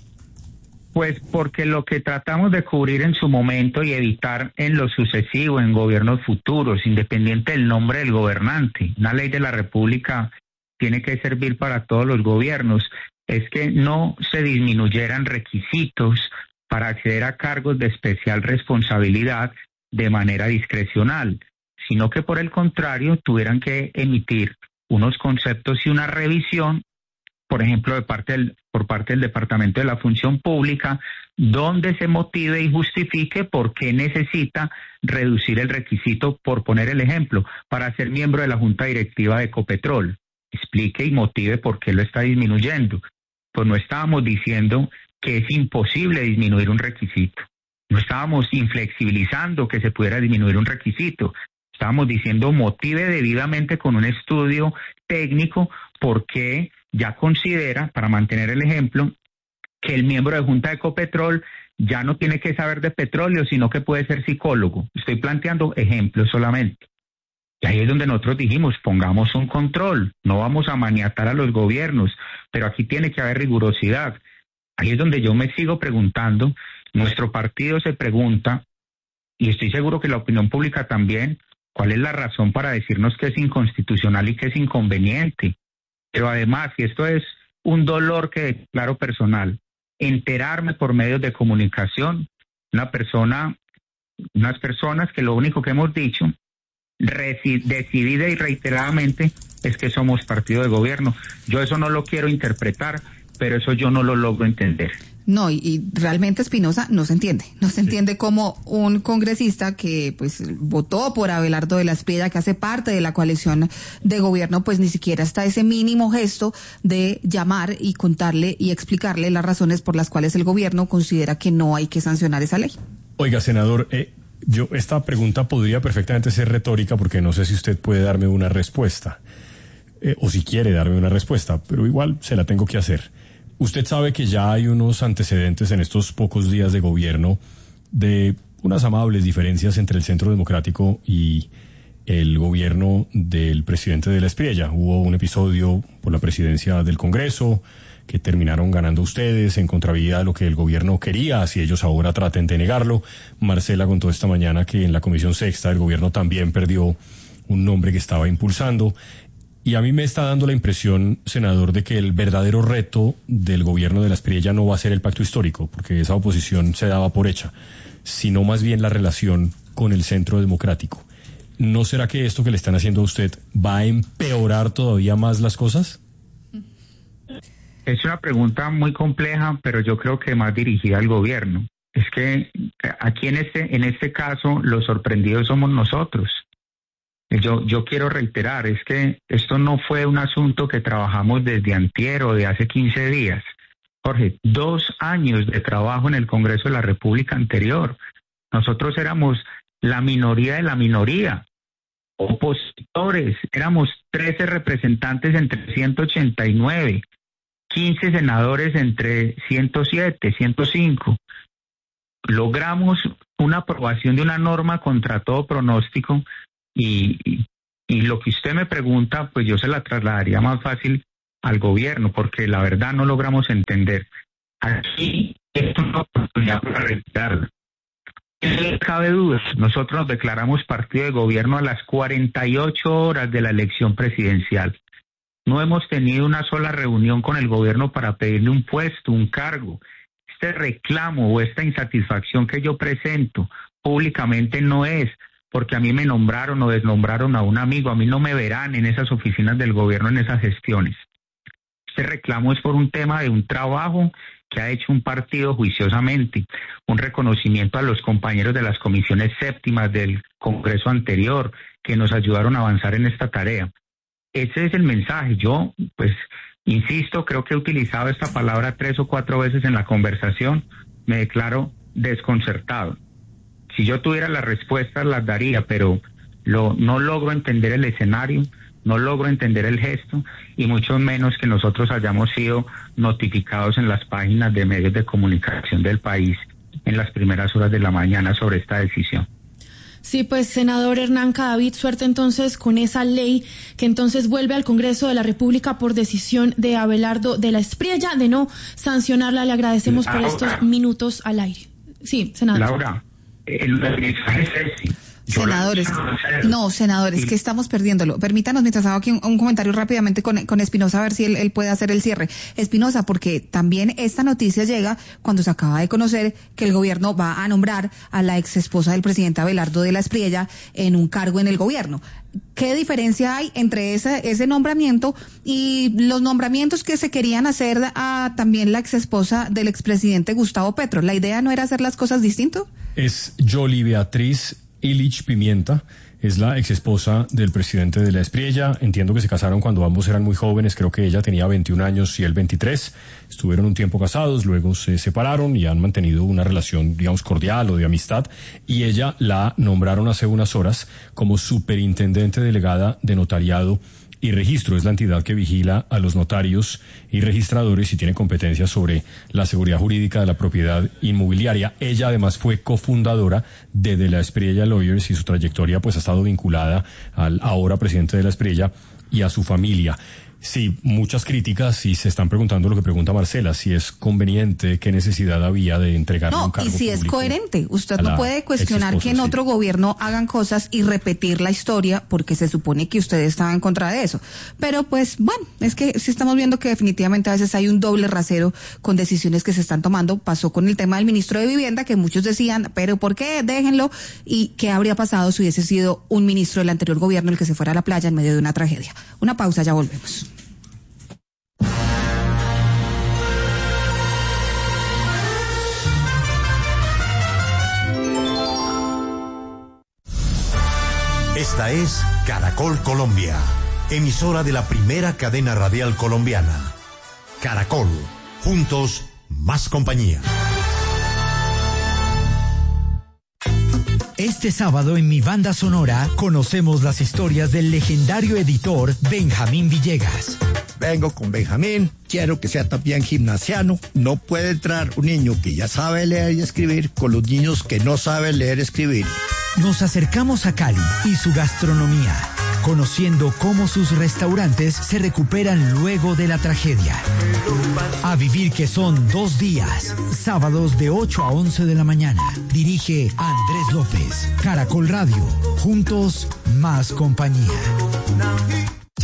Pues porque lo que tratamos de cubrir en su momento y evitar en lo sucesivo, en gobiernos futuros, independiente del nombre del gobernante, una ley de la República tiene que servir para todos los gobiernos, es que no se disminuyeran requisitos para acceder a cargos de especial responsabilidad de manera discrecional, sino que por el contrario tuvieran que emitir unos conceptos y una revisión, por ejemplo, de parte del, por parte del Departamento de la Función Pública, donde se motive y justifique por qué necesita reducir el requisito, por poner el ejemplo, para ser miembro de la Junta Directiva de Ecopetrol. Explique y motive por qué lo está disminuyendo. Pues no estábamos diciendo que es imposible disminuir un requisito. No estábamos inflexibilizando que se pudiera disminuir un requisito. Estábamos diciendo motive debidamente con un estudio técnico por qué ya considera, para mantener el ejemplo, que el miembro de Junta de Ecopetrol ya no tiene que saber de petróleo, sino que puede ser psicólogo. Estoy planteando ejemplos solamente. Y ahí es donde nosotros dijimos, pongamos un control, no vamos a maniatar a los gobiernos, pero aquí tiene que haber rigurosidad. Ahí es donde yo me sigo preguntando, nuestro partido se pregunta, y estoy seguro que la opinión pública también, ¿cuál es la razón para decirnos que es inconstitucional y que es inconveniente? Pero además, y esto es un dolor que declaro personal, enterarme por medios de comunicación, una persona, unas personas que lo único que hemos dicho, decidida y reiteradamente, es que somos partido de gobierno. Yo eso no lo quiero interpretar, pero eso yo no lo logro entender. No, y, y realmente, Espinosa, no se entiende. No se entiende cómo un congresista que pues votó por Abelardo de la Espriella, que hace parte de la coalición de gobierno, pues ni siquiera está ese mínimo gesto de llamar y contarle y explicarle las razones por las cuales el gobierno considera que no hay que sancionar esa ley. Oiga, senador, eh, yo esta pregunta podría perfectamente ser retórica porque no sé si usted puede darme una respuesta, eh, o si quiere darme una respuesta, pero igual se la tengo que hacer. Usted sabe que ya hay unos antecedentes en estos pocos días de gobierno de unas amables diferencias entre el Centro Democrático y el gobierno del presidente de la Espriella. Hubo un episodio por la presidencia del Congreso que terminaron ganando ustedes en contravía de lo que el gobierno quería, así ellos ahora traten de negarlo. Marcela contó esta mañana que en la Comisión Sexta el gobierno también perdió un nombre que estaba impulsando. Y a mí me está dando la impresión, senador, de que el verdadero reto del gobierno de la Espriella no va a ser el pacto histórico, porque esa oposición se daba por hecha, sino más bien la relación con el centro democrático. ¿No será que esto que le están haciendo a usted va a empeorar todavía más las cosas? Es una pregunta muy compleja, pero yo creo que más dirigida al gobierno. Es que aquí en este, en este caso los sorprendidos somos nosotros. Yo, yo quiero reiterar, es que esto no fue un asunto que trabajamos desde antier o de hace quince días. Jorge, dos años de trabajo en el Congreso de la República anterior. Nosotros éramos la minoría de la minoría, opositores, éramos trece representantes entre ciento ochenta y nueve, quince senadores entre ciento siete, ciento cinco. Logramos una aprobación de una norma contra todo pronóstico. Y, y, y lo que usted me pregunta, pues yo se la trasladaría más fácil al gobierno, porque la verdad no logramos entender. Aquí es una oportunidad para retirarla. No cabe duda, nosotros nos declaramos partido de gobierno a las cuarenta y ocho horas de la elección presidencial. No hemos tenido una sola reunión con el gobierno para pedirle un puesto, un cargo. Este reclamo o esta insatisfacción que yo presento públicamente no es porque a mí me nombraron o desnombraron a un amigo. A mí no me verán en esas oficinas del gobierno, en esas gestiones. Este reclamo es por un tema de un trabajo que ha hecho un partido juiciosamente, un reconocimiento a los compañeros de las comisiones séptimas del Congreso anterior que nos ayudaron a avanzar en esta tarea. Ese es el mensaje. Yo, pues, insisto, creo que he utilizado esta palabra tres o cuatro veces en la conversación. Me declaro desconcertado. Si yo tuviera las respuestas, las daría, pero lo, no logro entender el escenario, no logro entender el gesto, y mucho menos que nosotros hayamos sido notificados en las páginas de medios de comunicación del país en las primeras horas de la mañana sobre esta decisión. Sí, pues, senador Hernán Cadavid, suerte entonces con esa ley que entonces vuelve al Congreso de la República por decisión de Abelardo de la Espriella de no sancionarla. Le agradecemos Laura, por estos minutos al aire. Sí, senador. Laura. El mensaje es ese. Senadores, no, senadores, sí. Que estamos perdiéndolo. Permítanos, mientras hago aquí un, un comentario rápidamente con, con Espinosa, a ver si él, él puede hacer el cierre. Espinosa, porque también esta noticia llega cuando se acaba de conocer que el gobierno va a nombrar a la ex esposa del presidente Abelardo de la Espriella en un cargo en el gobierno. ¿Qué diferencia hay entre ese, ese nombramiento y los nombramientos que se querían hacer a también la ex esposa del expresidente Gustavo Petro? ¿La idea no era hacer las cosas distinto? Es Yoli Beatriz Illich Pimienta, es la ex esposa del presidente de la Espriella. Entiendo que se casaron cuando ambos eran muy jóvenes, creo que ella tenía veintiún años y él veintitrés. Estuvieron un tiempo casados, luego se separaron y han mantenido una relación, digamos, cordial o de amistad. Y ella la nombraron hace unas horas como superintendente delegada de notariado y registro. Es la entidad que vigila a los notarios y registradores y tiene competencias sobre la seguridad jurídica de la propiedad inmobiliaria. Ella además fue cofundadora de De la Espriella Lawyers y su trayectoria pues ha estado vinculada al ahora presidente de la Espriella y a su familia. Sí, muchas críticas y se están preguntando lo que pregunta Marcela, si es conveniente, qué necesidad había de entregarle no, un cargo y si es coherente. Usted no puede cuestionar esposa, que en sí. otro gobierno hagan cosas y repetir la historia porque se supone que usted estaba en contra de eso. Pero pues, bueno, es que sí estamos viendo que definitivamente a veces hay un doble rasero con decisiones que se están tomando. Pasó con el tema del ministro de Vivienda, que muchos decían, pero ¿por qué? Déjenlo. ¿Y qué habría pasado si hubiese sido un ministro del anterior gobierno el que se fuera a la playa en medio de una tragedia? Una pausa, ya volvemos. Esta es Caracol Colombia, emisora de la primera cadena radial colombiana. Caracol, juntos, más compañía. Este sábado en Mi Banda Sonora conocemos las historias del legendario editor Benjamín Villegas. Vengo con Benjamín, quiero que sea también gimnasiano. No puede entrar un niño que ya sabe leer y escribir con los niños que no saben leer y escribir. Nos acercamos a Cali y su gastronomía, conociendo cómo sus restaurantes se recuperan luego de la tragedia. A vivir que son dos días, sábados de ocho a once de la mañana. Dirige Andrés López. Caracol Radio, juntos, más compañía.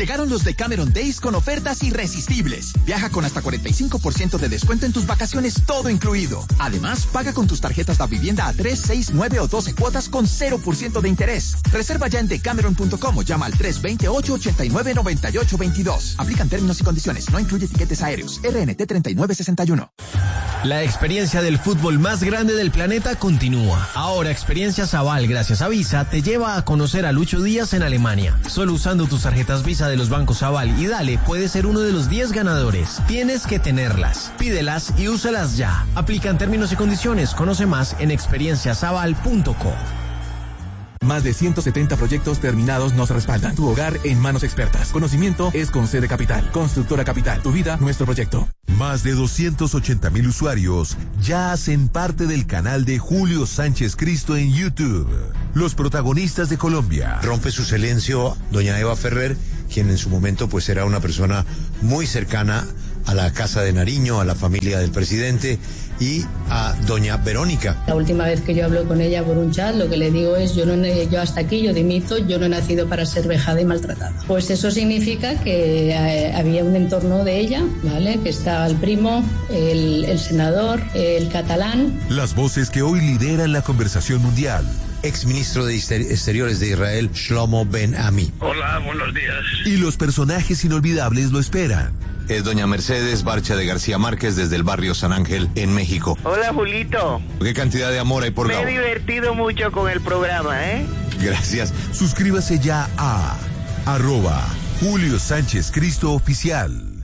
Llegaron los Decameron Days con ofertas irresistibles. Viaja con hasta cuarenta y cinco por ciento de descuento en tus vacaciones, todo incluido. Además, paga con tus tarjetas de vivienda a tres, seis, nueve o doce cuotas con cero por ciento de interés. Reserva ya en decameron punto com o llama al tres dos ocho, ocho nueve, nueve ocho dos dos. Aplican términos y condiciones. No incluye tiquetes aéreos. R N T treinta y nueve sesenta y uno. La experiencia del fútbol más grande del planeta continúa. Ahora Experiencia Aval, gracias a Visa, te lleva a conocer a Lucho Díaz en Alemania. Solo usando tus tarjetas Visa de los bancos Aval y Dale puedes ser uno de los diez ganadores. Tienes que tenerlas. Pídelas y úsalas ya. Aplican términos y condiciones. Conoce más en experiencias aval punto co. Más de ciento setenta proyectos terminados nos respaldan. Tu hogar en manos expertas. Conocimiento es con C de Capital. Constructora Capital. Tu vida, nuestro proyecto. Más de doscientos ochenta mil usuarios ya hacen parte del canal de Julio Sánchez Cristo en YouTube. Los protagonistas de Colombia. Rompe su silencio doña Eva Ferrer, quien en su momento pues era una persona muy cercana a la Casa de Nariño, a la familia del presidente, y a doña Verónica. La última vez que yo hablo con ella por un chat, lo que le digo es, yo, no, yo hasta aquí, yo dimito, yo no he nacido para ser vejada y maltratada. Pues eso significa que eh, había un entorno de ella, ¿vale? Que estaba el primo, el, el senador, el catalán. Las voces que hoy lideran la conversación mundial. Exministro de Exteriores de Israel, Shlomo Ben Ami. Hola, buenos días. Y los personajes inolvidables lo esperan. Es doña Mercedes Barcha de García Márquez desde el barrio San Ángel, en México. Hola, Julito. ¿Qué cantidad de amor hay por Me Gabo? he divertido mucho con el programa, ¿eh? Gracias. Suscríbase ya a arroba Julio Sánchez Cristo Oficial.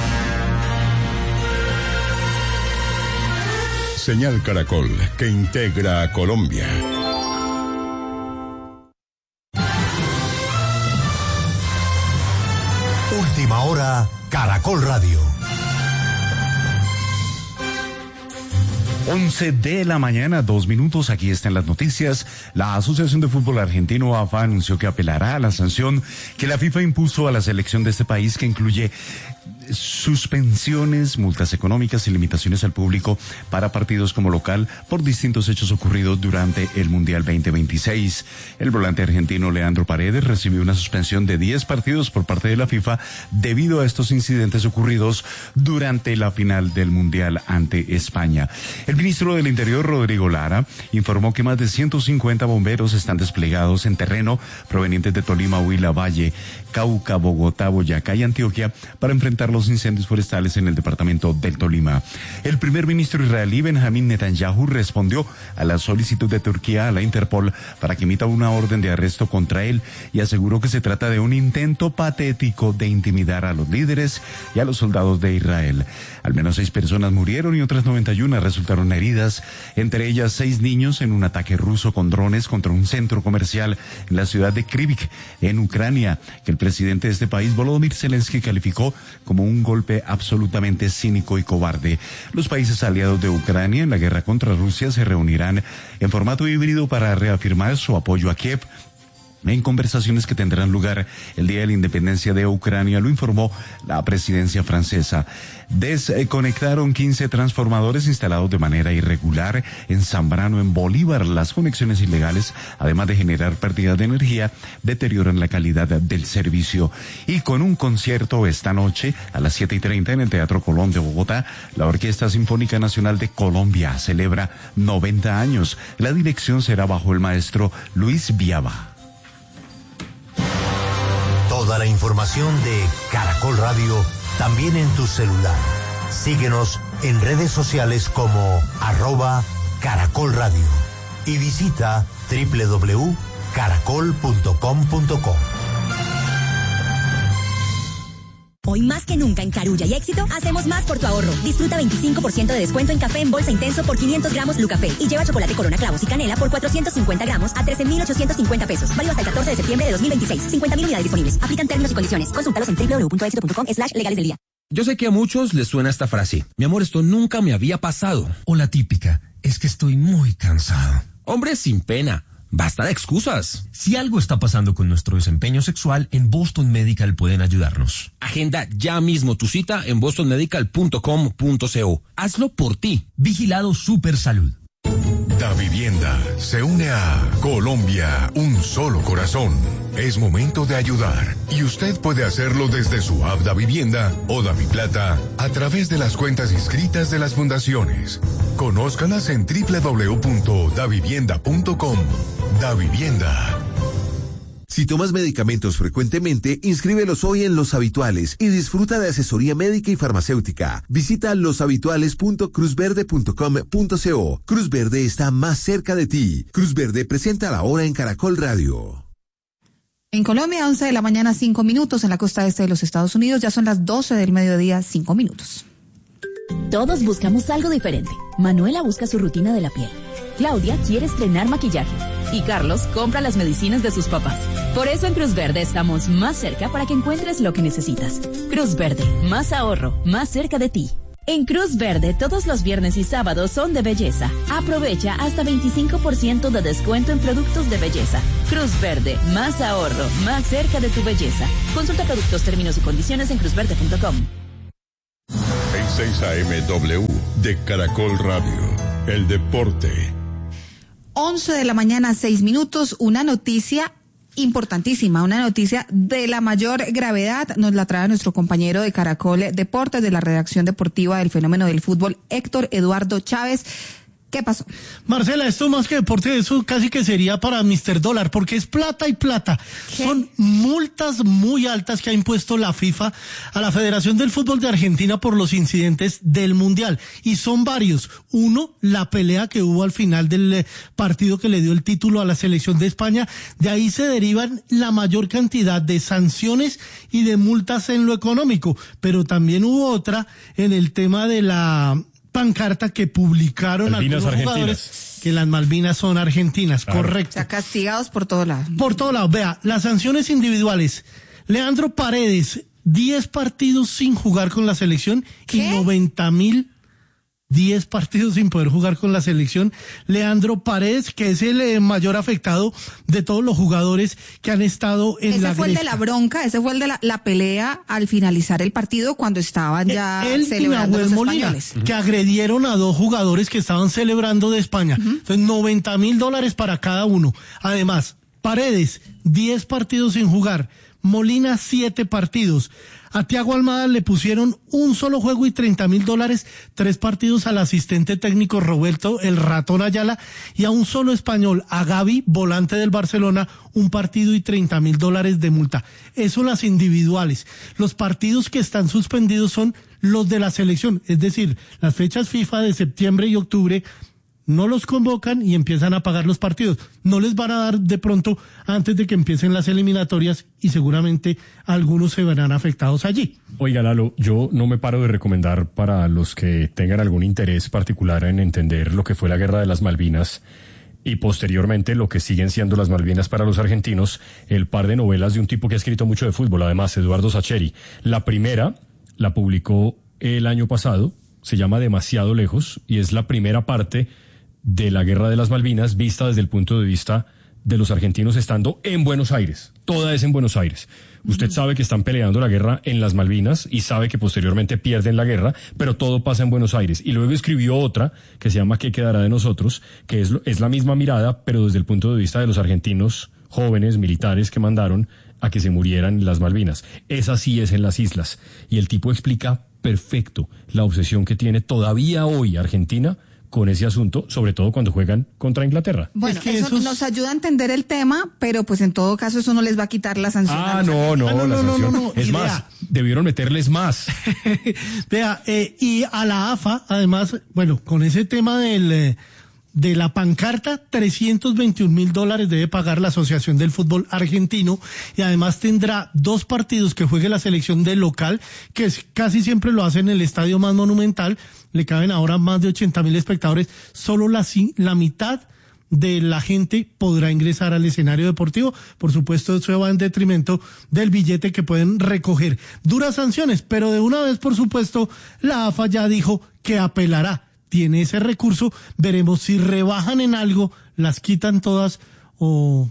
Señal Caracol, que integra a Colombia. Última hora, Caracol Radio. once de la mañana, dos minutos, aquí están las noticias. La Asociación de Fútbol Argentino, A F A, anunció que apelará a la sanción que la FIFA impuso a la selección de este país, que incluye suspensiones, multas económicas y limitaciones al público para partidos como local por distintos hechos ocurridos durante el Mundial veinte veintiséis. El volante argentino Leandro Paredes recibió una suspensión de diez partidos por parte de la FIFA debido a estos incidentes ocurridos durante la final del Mundial ante España. El ministro del Interior, Rodrigo Lara, informó que más de ciento cincuenta bomberos están desplegados en terreno provenientes de Tolima, Huila, Valle, Cauca, Bogotá, Boyacá y Antioquia para enfrentar los incendios forestales en el departamento del Tolima. El primer ministro israelí Benjamín Netanyahu respondió a la solicitud de Turquía a la Interpol para que emita una orden de arresto contra él y aseguró que se trata de un intento patético de intimidar a los líderes y a los soldados de Israel. Al menos seis personas murieron y otras noventa y una resultaron heridas, entre ellas seis niños en un ataque ruso con drones contra un centro comercial en la ciudad de Kryvyi, en Ucrania, que el presidente de este país, Volodymyr Zelensky, calificó como un golpe absolutamente cínico y cobarde. Los países aliados de Ucrania en la guerra contra Rusia se reunirán en formato híbrido para reafirmar su apoyo a Kiev en conversaciones que tendrán lugar el día de la independencia de Ucrania, lo informó la presidencia francesa. Desconectaron quince transformadores instalados de manera irregular en Zambrano, en Bolívar. Las conexiones ilegales, además de generar pérdidas de energía, deterioran la calidad del servicio. Y con un concierto esta noche a las siete y treinta en el Teatro Colón de Bogotá, la Orquesta Sinfónica Nacional de Colombia celebra noventa años. La dirección será bajo el maestro Luis Viava. Toda la información de Caracol Radio también en tu celular. Síguenos en redes sociales como arroba Caracol Radio y visita doble u doble u doble u punto caracol punto com punto co. Hoy más que nunca en Carulla y Éxito, hacemos más por tu ahorro. Disfruta veinticinco por ciento de descuento en café en bolsa intenso por quinientos gramos Lucafé. Y lleva chocolate Corona Clavos y Canela por cuatrocientos cincuenta gramos a trece mil ochocientos cincuenta pesos. Válido hasta el catorce de septiembre de dos mil veintiséis. cincuenta mil unidades disponibles. Aplican términos y condiciones. Consúltalos en doble u doble u doble u punto éxito punto com slash legales del día. Yo sé que a muchos les suena esta frase. Mi amor, esto nunca me había pasado. O la típica, es que estoy muy cansado. Hombre, sin pena. Basta de excusas. Si algo está pasando con nuestro desempeño sexual, en Boston Medical pueden ayudarnos. Agenda ya mismo tu cita en boston medical punto com punto co. Hazlo por ti. Vigilado Super Salud. Da Vivienda se une a Colombia, un solo corazón. Es momento de ayudar y usted puede hacerlo desde su app Da Vivienda o Da Mi Plata a través de las cuentas inscritas de las fundaciones. Conózcalas en doble u doble u doble u punto da vivienda punto com. Da Vivienda. Si tomas medicamentos frecuentemente, inscríbelos hoy en Los Habituales y disfruta de asesoría médica y farmacéutica. Visita los habituales punto cruz verde punto com punto co. Cruz Verde está más cerca de ti. Cruz Verde presenta la hora en Caracol Radio. En Colombia, once de la mañana, cinco minutos. En la costa este de los Estados Unidos ya son las doce del mediodía, cinco minutos. Todos buscamos algo diferente. Manuela busca su rutina de la piel. Claudia quiere estrenar maquillaje. Y Carlos compra las medicinas de sus papás. Por eso en Cruz Verde estamos más cerca para que encuentres lo que necesitas. Cruz Verde, más ahorro, más cerca de ti. En Cruz Verde, todos los viernes y sábados son de belleza. Aprovecha hasta veinticinco por ciento de descuento en productos de belleza. Cruz Verde, más ahorro, más cerca de tu belleza. Consulta productos, términos y condiciones en cruz verde punto com. En seis A M W de Caracol Radio, el deporte. once de la mañana, seis minutos, una noticia importantísima, una noticia de la mayor gravedad, nos la trae nuestro compañero de Caracol Deportes, de la redacción deportiva del Fenómeno del Fútbol, Héctor Eduardo Chávez. ¿Qué pasó? Marcela, esto más que deporte, eso casi que sería para mister Dólar, porque es plata y plata. ¿Qué? Son multas muy altas que ha impuesto la FIFA a la Federación del Fútbol de Argentina por los incidentes del Mundial. Y son varios. Uno, la pelea que hubo al final del partido que le dio el título a la selección de España. De ahí se derivan la mayor cantidad de sanciones y de multas en lo económico. Pero también hubo otra en el tema de la pancarta que publicaron Malvinas algunos jugadores argentinas. Que las Malvinas son argentinas, claro. Correcto. O sea, castigados por todos lados. Por todos lados. Vea, las sanciones individuales. Leandro Paredes, diez partidos sin jugar con la selección. ¿Qué? Y noventa mil, diez partidos sin poder jugar con la selección. Leandro Paredes, que es el eh, mayor afectado de todos los jugadores que han estado en ese la Ese fue Grecia. el de la bronca, ese fue el de la, la pelea al finalizar el partido cuando estaban ya el celebrando los Molina, españoles. Que agredieron a dos jugadores que estaban celebrando de España. Uh-huh. Entonces, noventa mil dólares para cada uno. Además, Paredes, diez partidos sin jugar. Molina, siete partidos. A Thiago Almada le pusieron un solo juego y treinta mil dólares, tres partidos al asistente técnico Roberto el Ratón Ayala y a un solo español, a Gavi, volante del Barcelona, un partido y treinta mil dólares de multa. Eso las individuales. Los partidos que están suspendidos son los de la selección, es decir, las fechas FIFA de septiembre y octubre. No los convocan y empiezan a pagar los partidos. No les van a dar de pronto antes de que empiecen las eliminatorias y seguramente algunos se verán afectados allí. Oiga, Lalo, yo no me paro de recomendar para los que tengan algún interés particular en entender lo que fue la Guerra de las Malvinas y posteriormente lo que siguen siendo las Malvinas para los argentinos, el par de novelas de un tipo que ha escrito mucho de fútbol, además, Eduardo Sacheri. La primera la publicó el año pasado, se llama Demasiado Lejos y es la primera parte de la Guerra de las Malvinas vista desde el punto de vista de los argentinos estando en Buenos Aires. Toda es en Buenos Aires. Usted sabe que están peleando la guerra en las Malvinas y sabe que posteriormente pierden la guerra, pero todo pasa en Buenos Aires. Y luego escribió otra que se llama ¿Qué quedará de nosotros?, que es, es la misma mirada, pero desde el punto de vista de los argentinos jóvenes, militares que mandaron a que se murieran en las Malvinas. Esa sí es en las islas. Y el tipo explica perfecto la obsesión que tiene todavía hoy Argentina con ese asunto, sobre todo cuando juegan contra Inglaterra. Bueno, es que eso esos... nos ayuda a entender el tema, pero pues en todo caso eso no les va a quitar la sanción. Ah, no, no, ah, no, la no, sanción. No, no, no. Es y más, vea, debieron meterles más. Vea, eh, y a la A F A, además, bueno, con ese tema del... Eh, de la pancarta, trescientos veintiún mil dólares debe pagar la Asociación del Fútbol Argentino y además tendrá dos partidos que juegue la selección del local, que es, casi siempre lo hace en el estadio más monumental, le caben ahora más de ochenta mil espectadores, solo la, la mitad de la gente podrá ingresar al escenario deportivo. Por supuesto, eso va en detrimento del billete que pueden recoger. Duras sanciones, pero de una vez, por supuesto, la A F A ya dijo que apelará. Tiene ese recurso, veremos si rebajan en algo, las quitan todas o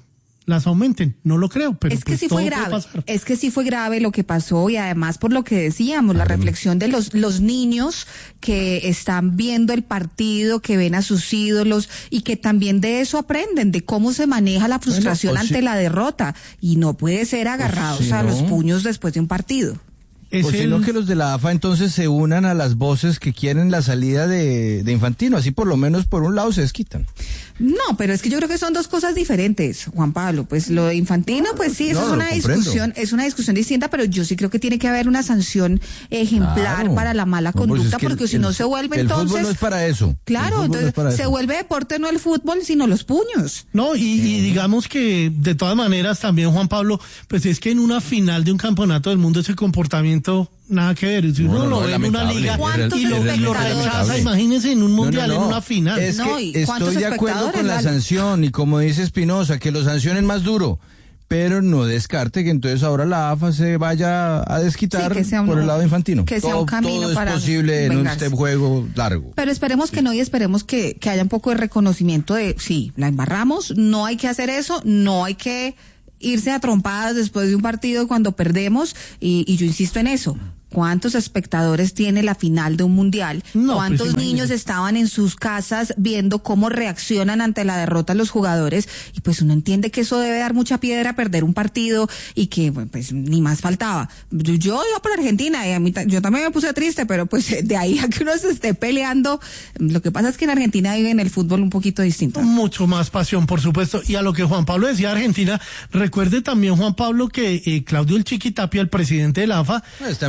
las aumenten. No lo creo, pero es que pues sí fue grave, es que sí fue grave lo que pasó y además por lo que decíamos, la reflexión de los, los niños que están viendo el partido, que ven a sus ídolos y que también de eso aprenden, de cómo se maneja la frustración bueno, ante si, la derrota y no puede ser agarrados si a no. los puños después de un partido. O si no que los de la A F A entonces se unan a las voces que quieren la salida de, de Infantino, así por lo menos por un lado se desquitan. No, pero es que yo creo que son dos cosas diferentes, Juan Pablo. Pues lo de Infantino, pues sí, eso no, es una discusión, es una discusión distinta, pero yo sí creo que tiene que haber una sanción ejemplar claro. para la mala no, conducta, pues es porque el, si no el, se vuelve el entonces. El fútbol no es para eso. Claro, entonces no se eso. vuelve deporte no el fútbol, sino los puños. No, y, y digamos que de todas maneras también, Juan Pablo, pues es que en una final de un campeonato del mundo ese comportamiento nada que ver, si uno no, no, lo no, ve en una liga y lo, y lo rechaza, imagínense en un mundial, no, no, no. en una final. Es no, que estoy de acuerdo con la sanción y como dice Espinosa, que lo sancionen más duro, pero no descarte que entonces ahora la A F A se vaya a desquitar sí, un, por el lado infantino. Que sea todo, un camino todo para es posible vengarse. En este juego largo. Pero esperemos que no y esperemos que, que haya un poco de reconocimiento de, sí, la embarramos, no hay que hacer eso, no hay que irse a trompadas después de un partido cuando perdemos y, y yo insisto en eso. ¿Cuántos espectadores tiene la final de un mundial? No, ¿Cuántos pues, niños estaban en sus casas viendo cómo reaccionan ante la derrota los jugadores? Y pues uno entiende que eso debe dar mucha piedra perder un partido y que pues ni más faltaba. Yo, yo iba por Argentina y a mí yo también me puse triste, pero pues de ahí a que uno se esté peleando, lo que pasa es que en Argentina viven el fútbol un poquito distinto. Mucho más pasión, por supuesto. Y a lo que Juan Pablo decía Argentina, recuerde también, Juan Pablo, que eh, Claudio El Chiqui Tapia, el presidente de la A F A,